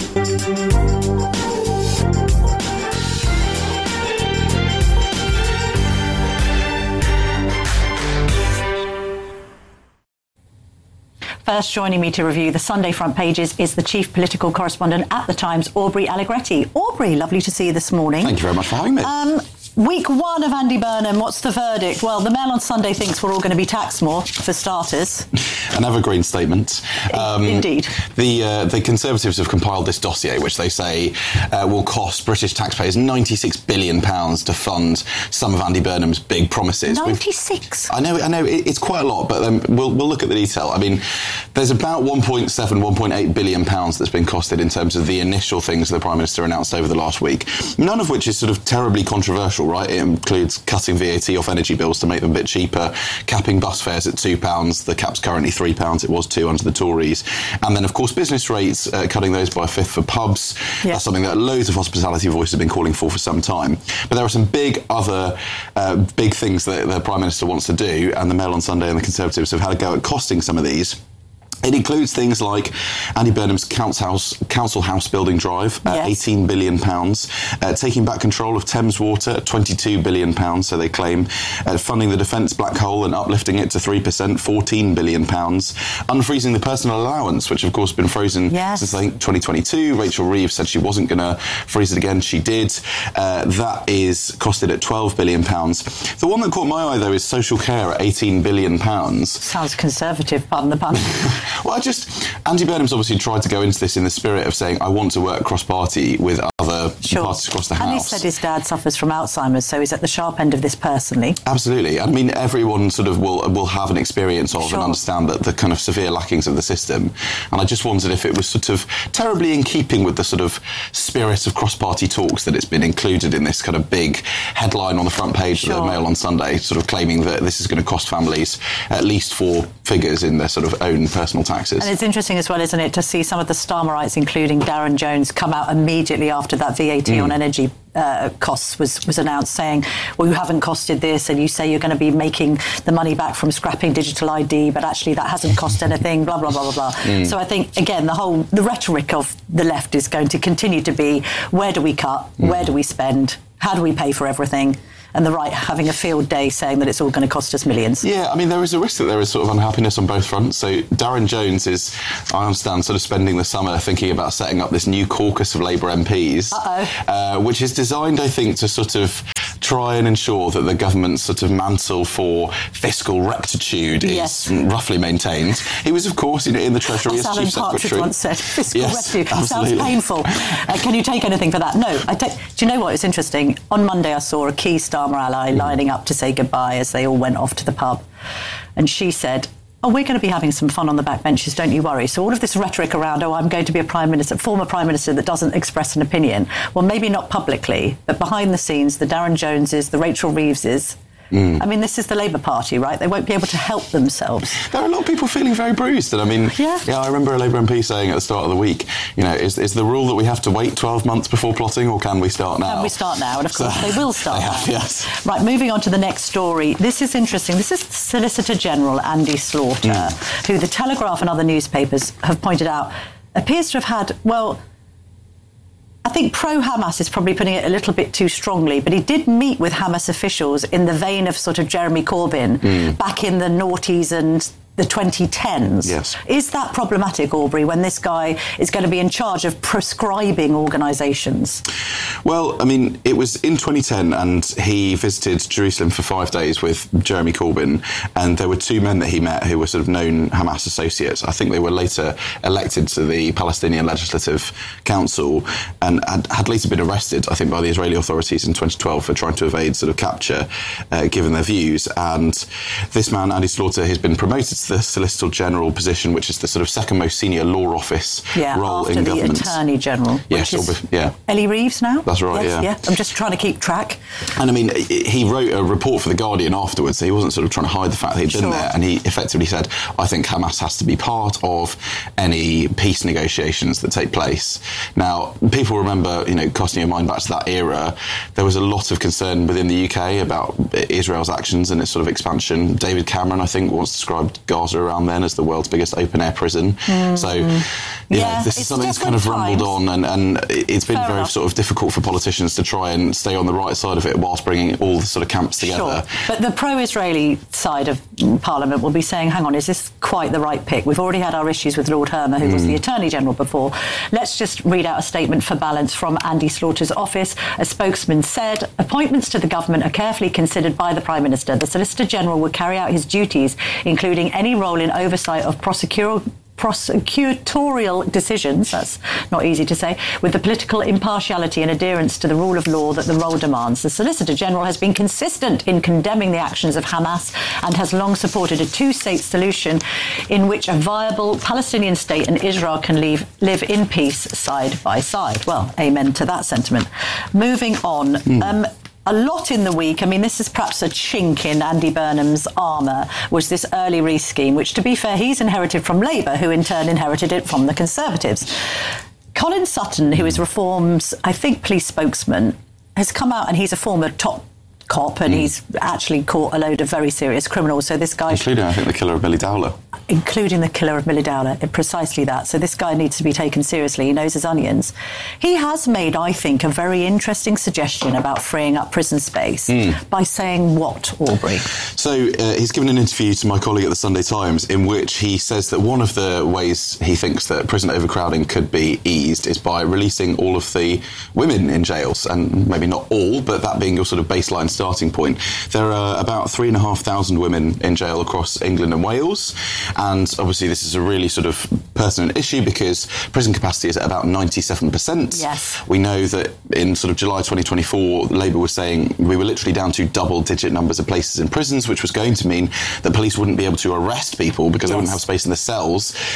[SPEAKER 7] First, joining me to review the Sunday front pages is the chief political correspondent at The Times, Aubrey Allegretti. Aubrey, lovely to see you this morning.
[SPEAKER 8] Thank you very much for having me.
[SPEAKER 7] Um, Week one of Andy Burnham, what's the verdict? Well, the Mail on Sunday thinks we're all going to be taxed more, for starters.
[SPEAKER 8] An evergreen statement. Um,
[SPEAKER 7] Indeed.
[SPEAKER 8] The uh, the Conservatives have compiled this dossier, which they say uh, will cost British taxpayers ninety-six billion pounds to fund some of Andy Burnham's big promises.
[SPEAKER 7] ninety-six?
[SPEAKER 8] We've, I know, I know, it, it's quite a lot, but um, we'll we'll look at the detail. I mean, there's about one point seven, one point eight billion pounds that's been costed in terms of the initial things the Prime Minister announced over the last week. None of which is sort of terribly controversial. Right, it includes cutting V A T off energy bills to make them a bit cheaper, capping bus fares at two pounds. The cap's currently three pounds. It was two under the Tories, and then of course business rates, uh, cutting those by a fifth for pubs. Yeah. That's something that loads of hospitality voices have been calling for for some time. But there are some big other uh, big things that the Prime Minister wants to do, and the Mail on Sunday and the Conservatives have had a go at costing some of these. It includes things like Andy Burnham's council house, council house building drive, uh, yes. eighteen billion pounds, uh, taking back control of Thames Water, twenty-two billion pounds, so they claim, uh, funding the defence black hole and uplifting it to three percent, fourteen billion pounds, unfreezing the personal allowance, which of course has been frozen yes. since I think twenty twenty-two. Rachel Reeves said she wasn't going to freeze it again. She did. Uh, that is costed at twelve billion pounds. The one that caught my eye, though, is social care at eighteen billion pounds.
[SPEAKER 7] Sounds conservative, pardon the pun.
[SPEAKER 8] Well, I just, Andy Burnham's obviously tried to go into this in the spirit of saying, I want to work cross-party with other sure. parties across the House.
[SPEAKER 7] And he said his dad suffers from Alzheimer's, so he's at the sharp end of this personally.
[SPEAKER 8] Absolutely. I mean, everyone sort of will will have an experience of sure. and understand that the kind of severe lackings of the system. And I just wondered if it was sort of terribly in keeping with the sort of spirit of cross-party talks that it's been included in this kind of big headline on the front page sure. of the Mail on Sunday, sort of claiming that this is going to cost families at least four figures in their sort of own personal criminal taxes.
[SPEAKER 7] And it's interesting as well, isn't it, to see some of the Starmerites, including Darren Jones, come out immediately after that V A T mm. on energy uh, costs was, was announced, saying, well, you haven't costed this, and you say you're going to be making the money back from scrapping digital I D, but actually that hasn't cost anything, blah, blah, blah, blah, blah. Mm. So I think, again, the whole, the rhetoric of the left is going to continue to be, where do we cut? Mm. Where do we spend? How do we pay for everything? And the right having a field day saying that it's all going to cost us millions.
[SPEAKER 8] Yeah, I mean, there is a risk that there is sort of unhappiness on both fronts. So Darren Jones is, I understand, sort of spending the summer thinking about setting up this new caucus of Labour M Ps,
[SPEAKER 7] Uh-oh.
[SPEAKER 8] Uh, which is designed, I think, to sort of try and ensure that the government's sort of mantle for fiscal rectitude
[SPEAKER 7] yes.
[SPEAKER 8] is roughly maintained. He was, of course, in, in the Treasury as, as Chief
[SPEAKER 7] Alan
[SPEAKER 8] Secretary.
[SPEAKER 7] once said, fiscal
[SPEAKER 8] yes,
[SPEAKER 7] rectitude.
[SPEAKER 8] Absolutely.
[SPEAKER 7] Sounds painful. Uh, can you take anything for that? No. I take, do you know what? It's interesting. On Monday, I saw a key Starmer ally mm. lining up to say goodbye as they all went off to the pub. And she said, oh, we're going to be having some fun on the back benches, don't you worry. So all of this rhetoric around, oh, I'm going to be a prime minister, former prime minister that doesn't express an opinion. Well, maybe not publicly, but behind the scenes, the Darren Joneses, the Rachel Reeveses. Mm. I mean, this is the Labour Party, right? They won't be able to help themselves.
[SPEAKER 8] There are a lot of people feeling very bruised. And I mean,
[SPEAKER 7] yeah,
[SPEAKER 8] yeah I remember a Labour M P saying at the start of the week, you know, is, is the rule that we have to wait twelve months before plotting, or can we start now?
[SPEAKER 7] Can we start now? And of course, so, they will start
[SPEAKER 8] they
[SPEAKER 7] now.
[SPEAKER 8] Have, yes.
[SPEAKER 7] Right, moving on to the next story. This is interesting. This is Solicitor General Andy Slaughter, mm. who the Telegraph and other newspapers have pointed out appears to have had, well, I think pro-Hamas is probably putting it a little bit too strongly, but he did meet with Hamas officials in the vein of sort of Jeremy Corbyn mm. back in the noughties and the twenty tens.
[SPEAKER 8] Yes.
[SPEAKER 7] Is that problematic, Aubrey, when this guy is going to be in charge of proscribing organisations?
[SPEAKER 8] Well, I mean, it was in twenty ten, and he visited Jerusalem for five days with Jeremy Corbyn, and there were two men that he met who were sort of known Hamas associates. I think they were later elected to the Palestinian Legislative Council and had, had later been arrested, I think, by the Israeli authorities in twenty twelve for trying to evade sort of capture, uh, given their views. And this man, Andy Slaughter, has been promoted to the Solicitor General position, which is the sort of second most senior law office
[SPEAKER 7] yeah,
[SPEAKER 8] role
[SPEAKER 7] after
[SPEAKER 8] in
[SPEAKER 7] the
[SPEAKER 8] government.
[SPEAKER 7] Attorney General.
[SPEAKER 8] Yes,
[SPEAKER 7] which is
[SPEAKER 8] yeah.
[SPEAKER 7] Ellie Reeves now?
[SPEAKER 8] That's right,
[SPEAKER 7] yes,
[SPEAKER 8] yeah.
[SPEAKER 7] yeah. I'm just trying to keep track.
[SPEAKER 8] And I mean, he wrote a report for The Guardian afterwards, so he wasn't sort of trying to hide the fact that he'd been
[SPEAKER 7] sure.
[SPEAKER 8] there, and he effectively said, I think Hamas has to be part of any peace negotiations that take place. Now, people remember, you know, casting your mind back to that era, there was a lot of concern within the U K about Israel's actions and its sort of expansion. David Cameron, I think, once described Gaza around then as the world's biggest open-air prison. Mm. So, yeah,
[SPEAKER 7] yeah,
[SPEAKER 8] this is something that's kind of
[SPEAKER 7] times.
[SPEAKER 8] rumbled on, and, and it's been
[SPEAKER 7] Fair
[SPEAKER 8] very
[SPEAKER 7] enough.
[SPEAKER 8] sort of difficult for politicians to try and stay on the right side of it whilst bringing all the sort of camps together.
[SPEAKER 7] Sure. But the pro-Israeli side of Parliament will be saying, hang on, is this quite the right pick? We've already had our issues with Lord Hermer, who mm. was the Attorney General before. Let's just read out a statement for balance from Andy Slaughter's office. A spokesman said, appointments to the government are carefully considered by the Prime Minister. The Solicitor General will carry out his duties, including any role in oversight of prosecutorial prosecutorial decisions, that's not easy to say, with the political impartiality and adherence to the rule of law that the role demands. The Solicitor General has been consistent in condemning the actions of Hamas and has long supported a two-state solution in which a viable Palestinian state and Israel can leave, live in peace side by side. Well, amen to that sentiment. Moving on. Mm. Um, A lot in the week, I mean, this is perhaps a chink in Andy Burnham's armour, was this early Reece scheme, which, to be fair, he's inherited from Labour, who in turn inherited it from the Conservatives. Colin Sutton, who is Reform's, I think, police spokesman, has come out, and he's a former top cop, and mm. he's actually caught a load of very serious criminals. So this guy...
[SPEAKER 8] Including, I think, the killer of Millie Dowler.
[SPEAKER 7] Including the killer of Millie Dowler, precisely that. So this guy needs to be taken seriously. He knows his onions. He has made, I think, a very interesting suggestion about freeing up prison space mm. by saying what, Aubrey?
[SPEAKER 8] So uh, he's given an interview to my colleague at the Sunday Times in which he says that one of the ways he thinks that prison overcrowding could be eased is by releasing all of the women in jails, and maybe not all, but that being your sort of baseline starting point. There are about three and a half thousand women in jail across England and Wales. And obviously this is a really sort of pertinent issue because prison capacity is at about ninety-seven percent.
[SPEAKER 7] Yes.
[SPEAKER 8] We know that in sort of July twenty twenty-four, Labour was saying we were literally down to double-digit numbers of places in prisons, which was going to mean that police wouldn't be able to arrest people because yes. they wouldn't have space in the cells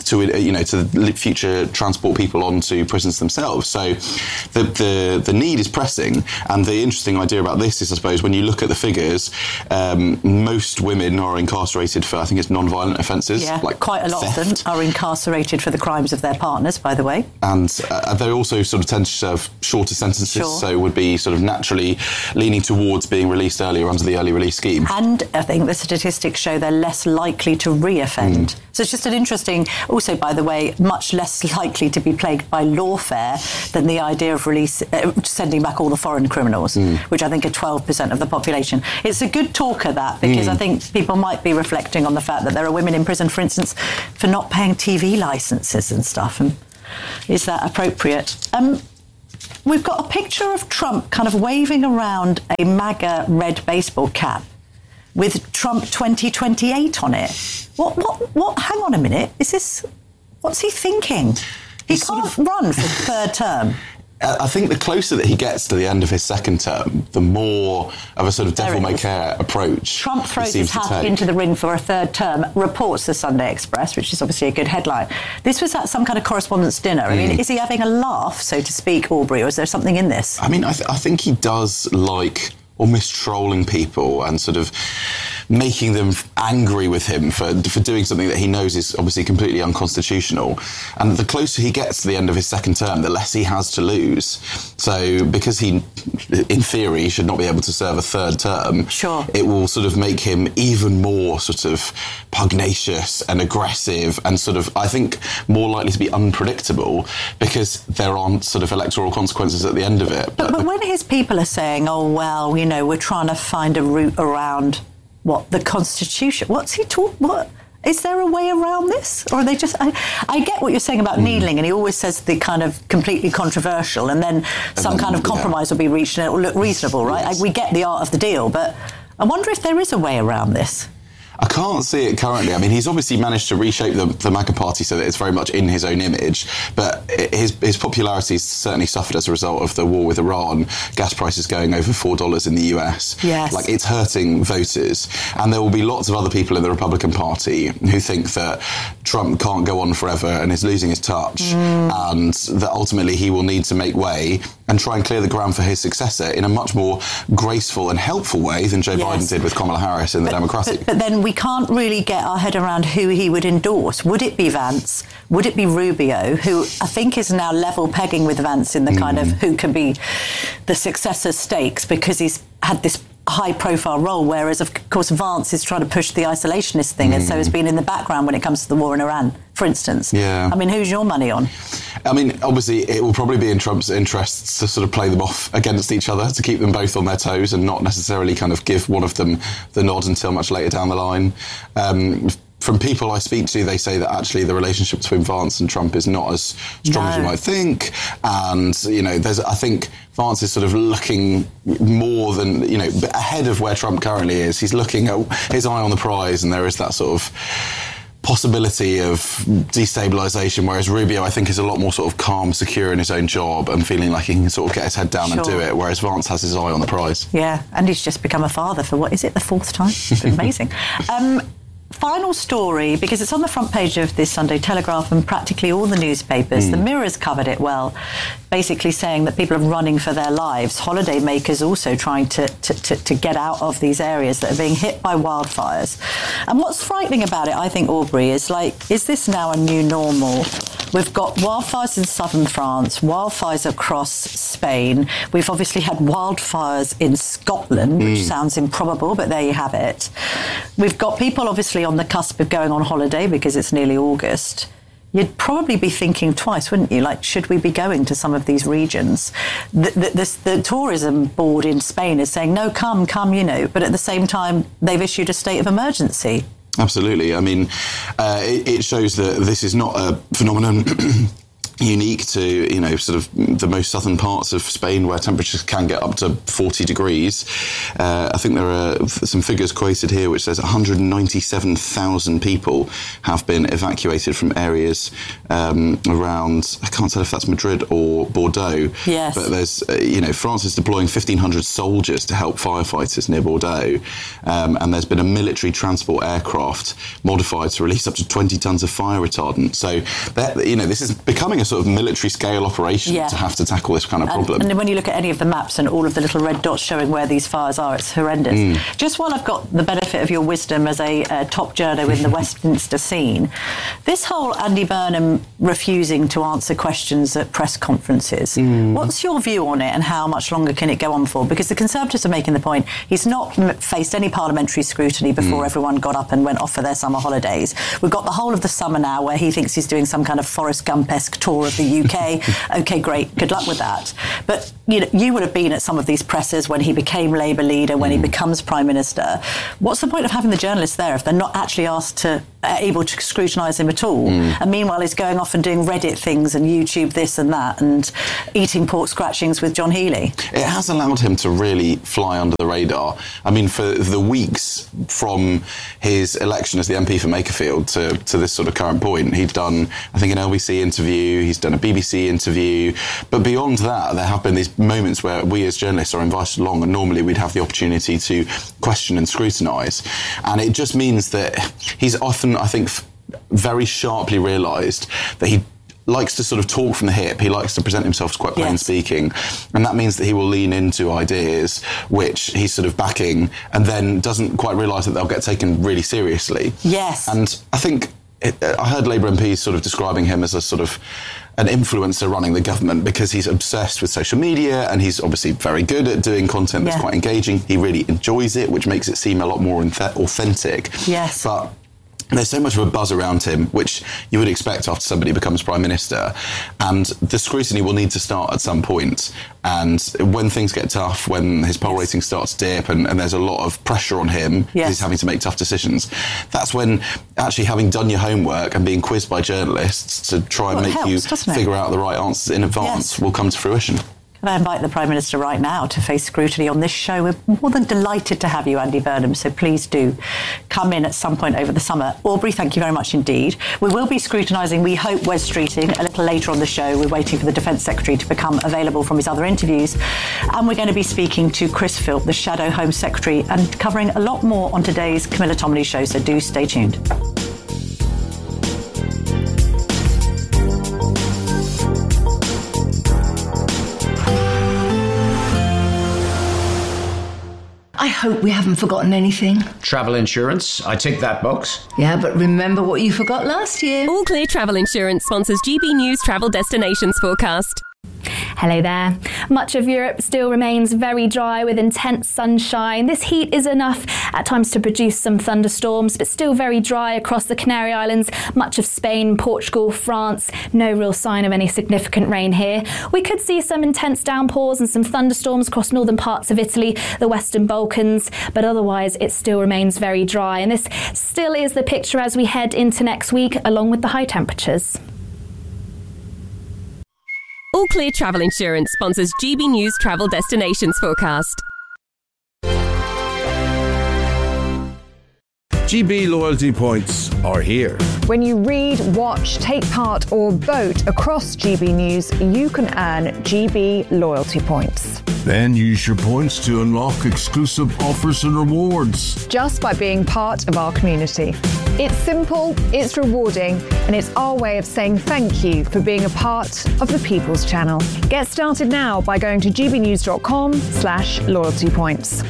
[SPEAKER 8] to you know to future transport people onto prisons themselves. So the the the need is pressing, and the interesting idea about this is, I suppose, when you look at the figures, um, most women are incarcerated for, I think it's non-violent offences.
[SPEAKER 7] Yeah,
[SPEAKER 8] like
[SPEAKER 7] quite a lot
[SPEAKER 8] theft.
[SPEAKER 7] of them are incarcerated for the crimes of their partners, by the way.
[SPEAKER 8] And uh, they also sort of tend to serve shorter sentences,
[SPEAKER 7] Sure.
[SPEAKER 8] so would be sort of naturally leaning towards being released earlier under the early release scheme.
[SPEAKER 7] And I think the statistics show they're less likely to re-offend.
[SPEAKER 8] Mm.
[SPEAKER 7] So it's just an interesting, also, by the way, much less likely to be plagued by lawfare than the idea of release, uh, sending back all the foreign criminals, mm. which I think are twelve percent of the population. It's a good talker, that, because mm. I think people might be reflecting on the fact that there are women in prison, for instance, for not paying T V licences and stuff. And is that appropriate? Um, we've got a picture of Trump kind of waving around a MAGA red baseball cap with Trump twenty twenty-eight on it. What, what, what, hang on a minute, is this, what's he thinking? He He's can't sort of run for the third term.
[SPEAKER 8] I think the closer that he gets to the end of his second term, the more of a sort of devil-may-care approach
[SPEAKER 7] Trump throws
[SPEAKER 8] he
[SPEAKER 7] his
[SPEAKER 8] seems to
[SPEAKER 7] hat
[SPEAKER 8] take.
[SPEAKER 7] into the ring for a third term, reports the Sunday Express, which is obviously a good headline. This was at some kind of correspondence dinner. I mean,
[SPEAKER 8] Mm.
[SPEAKER 7] is he having a laugh, so to speak, Aubrey, or is there something in this?
[SPEAKER 8] I mean, I, th- I think he does like almost trolling people and sort of making them angry with him for for doing something that he knows is obviously completely unconstitutional. And the closer he gets to the end of his second term, the less he has to lose. So because he, in theory, should not be able to serve a third term,
[SPEAKER 7] sure.
[SPEAKER 8] it will sort of make him even more sort of pugnacious and aggressive and sort of, I think, more likely to be unpredictable because there aren't sort of electoral consequences at the end of it.
[SPEAKER 7] But, but when his people are saying, oh, well, you know, we're trying to find a route around what the Constitution, what's he talk? What is there a way around this, or are they just? I, I get what you're saying about mm. kneeling, and he always says the kind of completely controversial, and then and some then, kind of compromise yeah. will be reached, and it will look reasonable, right? Yes. I, we get the art of the deal, but I wonder if there is a way around this.
[SPEAKER 8] I can't see it currently. I mean, he's obviously managed to reshape the, the MAGA party so that it's very much in his own image, but his his popularity has certainly suffered as a result of the war with Iran, gas prices going over four dollars in the U S.
[SPEAKER 7] Yes.
[SPEAKER 8] Like, it's hurting voters. And there will be lots of other people in the Republican Party who think that Trump can't go on forever and is losing his touch, mm. and that ultimately he will need to make way and try and clear the ground for his successor in a much more graceful and helpful way than Joe
[SPEAKER 7] yes.
[SPEAKER 8] Biden did with Kamala Harris in the
[SPEAKER 7] but,
[SPEAKER 8] Democratic.
[SPEAKER 7] But, but then we can't really get our head around who he would endorse. Would it be Vance? Would it be Rubio, who I think is now level pegging with Vance in the mm. kind of who can be the successor stakes, because he's had this high-profile role, whereas, of course, Vance is trying to push the isolationist thing, mm. and so has been in the background when it comes to the war in Iran, for instance.
[SPEAKER 8] Yeah.
[SPEAKER 7] I mean, who's your money on?
[SPEAKER 8] I mean, obviously, it will probably be in Trump's interests to sort of play them off against each other, to keep them both on their toes and not necessarily kind of give one of them the nod until much later down the line. Um, From people I speak to, they say that actually the relationship between Vance and Trump is not as strong no. as you might think. And, you know, there's, I think Vance is sort of looking more than, you know, ahead of where Trump currently is. He's looking at his eye on the prize, and there is that sort of possibility of destabilisation, whereas Rubio, I think, is a lot more sort of calm, secure in his own job and feeling like he can sort of get his head down
[SPEAKER 7] sure.
[SPEAKER 8] and do it, whereas Vance has his eye on the prize.
[SPEAKER 7] Yeah, and he's just become a father for, what is it, the fourth time? It's been amazing. Um, Final story, because it's on the front page of this Sunday Telegraph and practically all the newspapers. Mm. The Mirror's covered it well, basically saying that people are running for their lives. Holiday makers also trying to, to, to, to get out of these areas that are being hit by wildfires. And what's frightening about it, I think, Aubrey, is like, is this now a new normal? We've got wildfires in southern France, wildfires across Spain. We've obviously had wildfires in Scotland, which mm. sounds improbable, but there you have it. We've got people obviously on the cusp of going on holiday because it's nearly August. You'd probably be thinking twice, wouldn't you? Like, should we be going to some of these regions? The, the, the, the tourism board in Spain is saying, no, come, come, you know, but at the same time, they've issued a state of emergency.
[SPEAKER 8] Absolutely. I mean, uh, it, it shows that this is not a phenomenon unique to, you know, sort of the most southern parts of Spain where temperatures can get up to forty degrees. Uh, I think there are some figures quoted here which says one hundred ninety-seven thousand people have been evacuated from areas um, around, I can't tell if that's Madrid or Bordeaux.
[SPEAKER 7] Yes.
[SPEAKER 8] But there's, uh, you know, France is deploying fifteen hundred soldiers to help firefighters near Bordeaux. Um, and there's been a military transport aircraft modified to release up to twenty tons of fire retardant. So, that, you know, this is becoming a sort of military scale operation
[SPEAKER 7] Yeah.
[SPEAKER 8] to have to tackle this kind of problem.
[SPEAKER 7] And, and when you look at any of the maps and all of the little red dots showing where these fires are, it's horrendous.
[SPEAKER 8] Mm.
[SPEAKER 7] Just while I've got the benefit of your wisdom as a uh, top journo in the Westminster scene, this whole Andy Burnham refusing to answer questions at press conferences,
[SPEAKER 8] Mm.
[SPEAKER 7] what's your view on it and how much longer can it go on for? Because the Conservatives are making the point he's not m- faced any parliamentary scrutiny before
[SPEAKER 8] Mm.
[SPEAKER 7] everyone got up and went off for their summer holidays. We've got the whole of the summer now where he thinks he's doing some kind of Forrest Gump-esque tour of the U K. OK, great. Good luck with that. But you know, you would have been at some of these presses when he became Labour leader, when he becomes Prime Minister. What's the point of having the journalists there if they're not actually asked to, uh, able to scrutinise him at all?
[SPEAKER 8] Mm.
[SPEAKER 7] And meanwhile, he's going off and doing Reddit things and YouTube this and that and eating pork scratchings with John Healey.
[SPEAKER 8] It has allowed him to really fly under the radar. I mean, for the weeks from his election as the M P for Makerfield to, to this sort of current point, he'd done, I think, an L B C interview, he's done a B B C interview, but beyond that, there have been these moments where we as journalists are invited along and normally we'd have the opportunity to question and scrutinise. And it just means that he's often, I think, very sharply realised that he likes to sort of talk from the hip. He likes to present himself as quite plain
[SPEAKER 7] Yes.
[SPEAKER 8] speaking. And that means that he will lean into ideas which he's sort of backing and then doesn't quite realise that they'll get taken really seriously.
[SPEAKER 7] Yes.
[SPEAKER 8] And I think, it, I heard Labour M Ps sort of describing him as a sort of an influencer running the government because he's obsessed with social media and he's obviously very good at doing content that's
[SPEAKER 7] Yeah.
[SPEAKER 8] quite engaging. He really enjoys it, which makes it seem a lot more inthe- authentic.
[SPEAKER 7] Yes.
[SPEAKER 8] But there's so much of a buzz around him, which you would expect after somebody becomes Prime Minister. And the scrutiny will need to start at some point. And when things get tough, when his poll rating starts to dip and, and there's a lot of pressure on him,
[SPEAKER 7] Yes.
[SPEAKER 8] he's having to make tough decisions, that's when actually having done your homework and being quizzed by journalists to try
[SPEAKER 7] Well,
[SPEAKER 8] and
[SPEAKER 7] it
[SPEAKER 8] make
[SPEAKER 7] helps,
[SPEAKER 8] you
[SPEAKER 7] doesn't it?
[SPEAKER 8] figure out the right answers in advance
[SPEAKER 7] Yes.
[SPEAKER 8] will come to fruition.
[SPEAKER 7] And I invite the Prime Minister right now to face scrutiny on this show. We're more than delighted to have you, Andy Burnham, so please do come in at some point over the summer. Aubrey, thank you very much indeed. We will be scrutinising, we hope, Wes Streeting a little later on the show. We're waiting for the Defence Secretary to become available from his other interviews. And we're going to be speaking to Chris Philp, the Shadow Home Secretary, and covering a lot more on today's Camilla Tominey show, so do stay tuned.
[SPEAKER 10] I hope we haven't forgotten anything.
[SPEAKER 11] Travel insurance, I tick that box.
[SPEAKER 10] Yeah, but remember what you forgot last year.
[SPEAKER 14] All Clear Travel Insurance sponsors G B News Travel Destinations Forecast.
[SPEAKER 2] Hello there. Much of Europe still remains very dry with intense sunshine. This heat is enough at times to produce some thunderstorms, but still very dry across the Canary Islands, much of Spain, Portugal, France. No real sign of any significant rain here. We could see some intense downpours and some thunderstorms across northern parts of Italy, the Western Balkans, but otherwise it still remains very dry. And this still is the picture as we head into next week, along with the high temperatures.
[SPEAKER 14] All Clear Travel Insurance sponsors G B News Travel Destinations Forecast.
[SPEAKER 15] G B loyalty points are here.
[SPEAKER 25] When you read, watch, take part or vote across G B News, you can earn G B loyalty points.
[SPEAKER 15] Then use your points to unlock exclusive offers and rewards.
[SPEAKER 25] Just by being part of our community. It's simple, it's rewarding, and it's our way of saying thank you for being a part of the People's Channel. Get started now by going to gbnews.com slash loyalty points.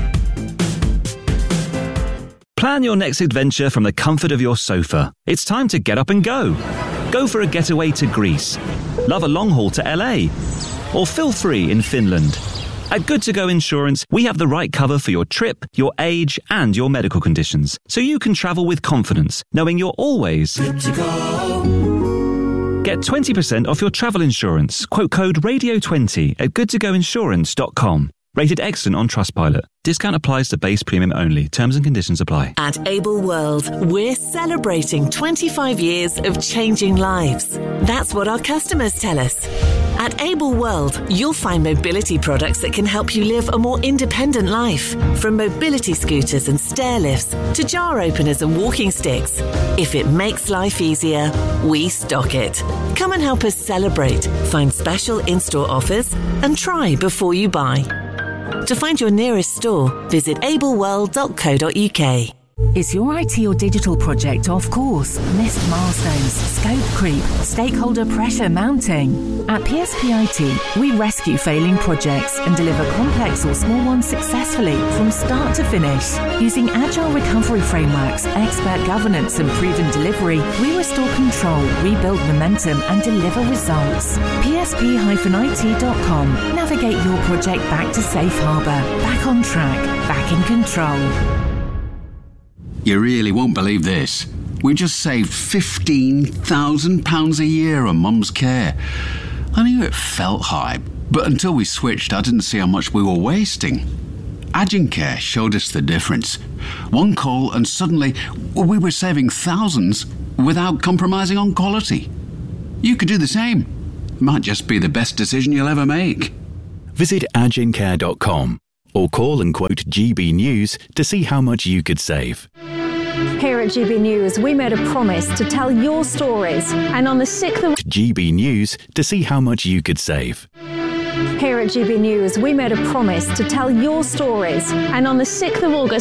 [SPEAKER 18] Plan your next adventure from the comfort of your sofa. It's time to get up and go. Go for a getaway to Greece. Love a long haul to L A. Or feel free in Finland. At Good To Go Insurance, we have the right cover for your trip, your age, and your medical conditions, so you can travel with confidence, knowing you're always good to go. Get twenty percent off your travel insurance. Quote code radio twenty at good to go insurance dot com. Rated excellent on Trustpilot. Discount applies to base premium only. Terms and conditions apply.
[SPEAKER 5] At Able World, we're celebrating twenty-five years of changing lives. That's what our customers tell us. At Able World, you'll find mobility products that can help you live a more independent life. From mobility scooters and stair lifts to jar openers and walking sticks. If it makes life easier, we stock it. Come and help us celebrate. Find special in-store offers and try before you buy. To find your nearest store, visit able world dot co dot uk.
[SPEAKER 6] Is your I T or digital project off course? Missed milestones, scope creep, stakeholder pressure mounting? At P S P I T, we rescue failing projects and deliver complex or small ones successfully from start to finish. Using agile recovery frameworks, expert governance and proven delivery, we restore control, rebuild momentum and deliver results. P S P I T dot com. Navigate your project back to safe harbour, back on track, back in control.
[SPEAKER 12] You really won't believe this. We just saved fifteen thousand pounds a year on Mum's care. I knew it felt high, but until we switched, I didn't see how much we were wasting. Agincare showed us the difference. One call and suddenly we were saving thousands without compromising on quality. You could do the same. It might just be the best decision you'll ever make.
[SPEAKER 9] Visit agincare dot com or call and quote G B News to see how much you could save.
[SPEAKER 25] Here at G B News, we made a promise to tell your stories, and on the sixth of
[SPEAKER 9] G B News to see how much you could save.
[SPEAKER 25] Here at G B News, we made a promise to tell your stories, and on the sixth of August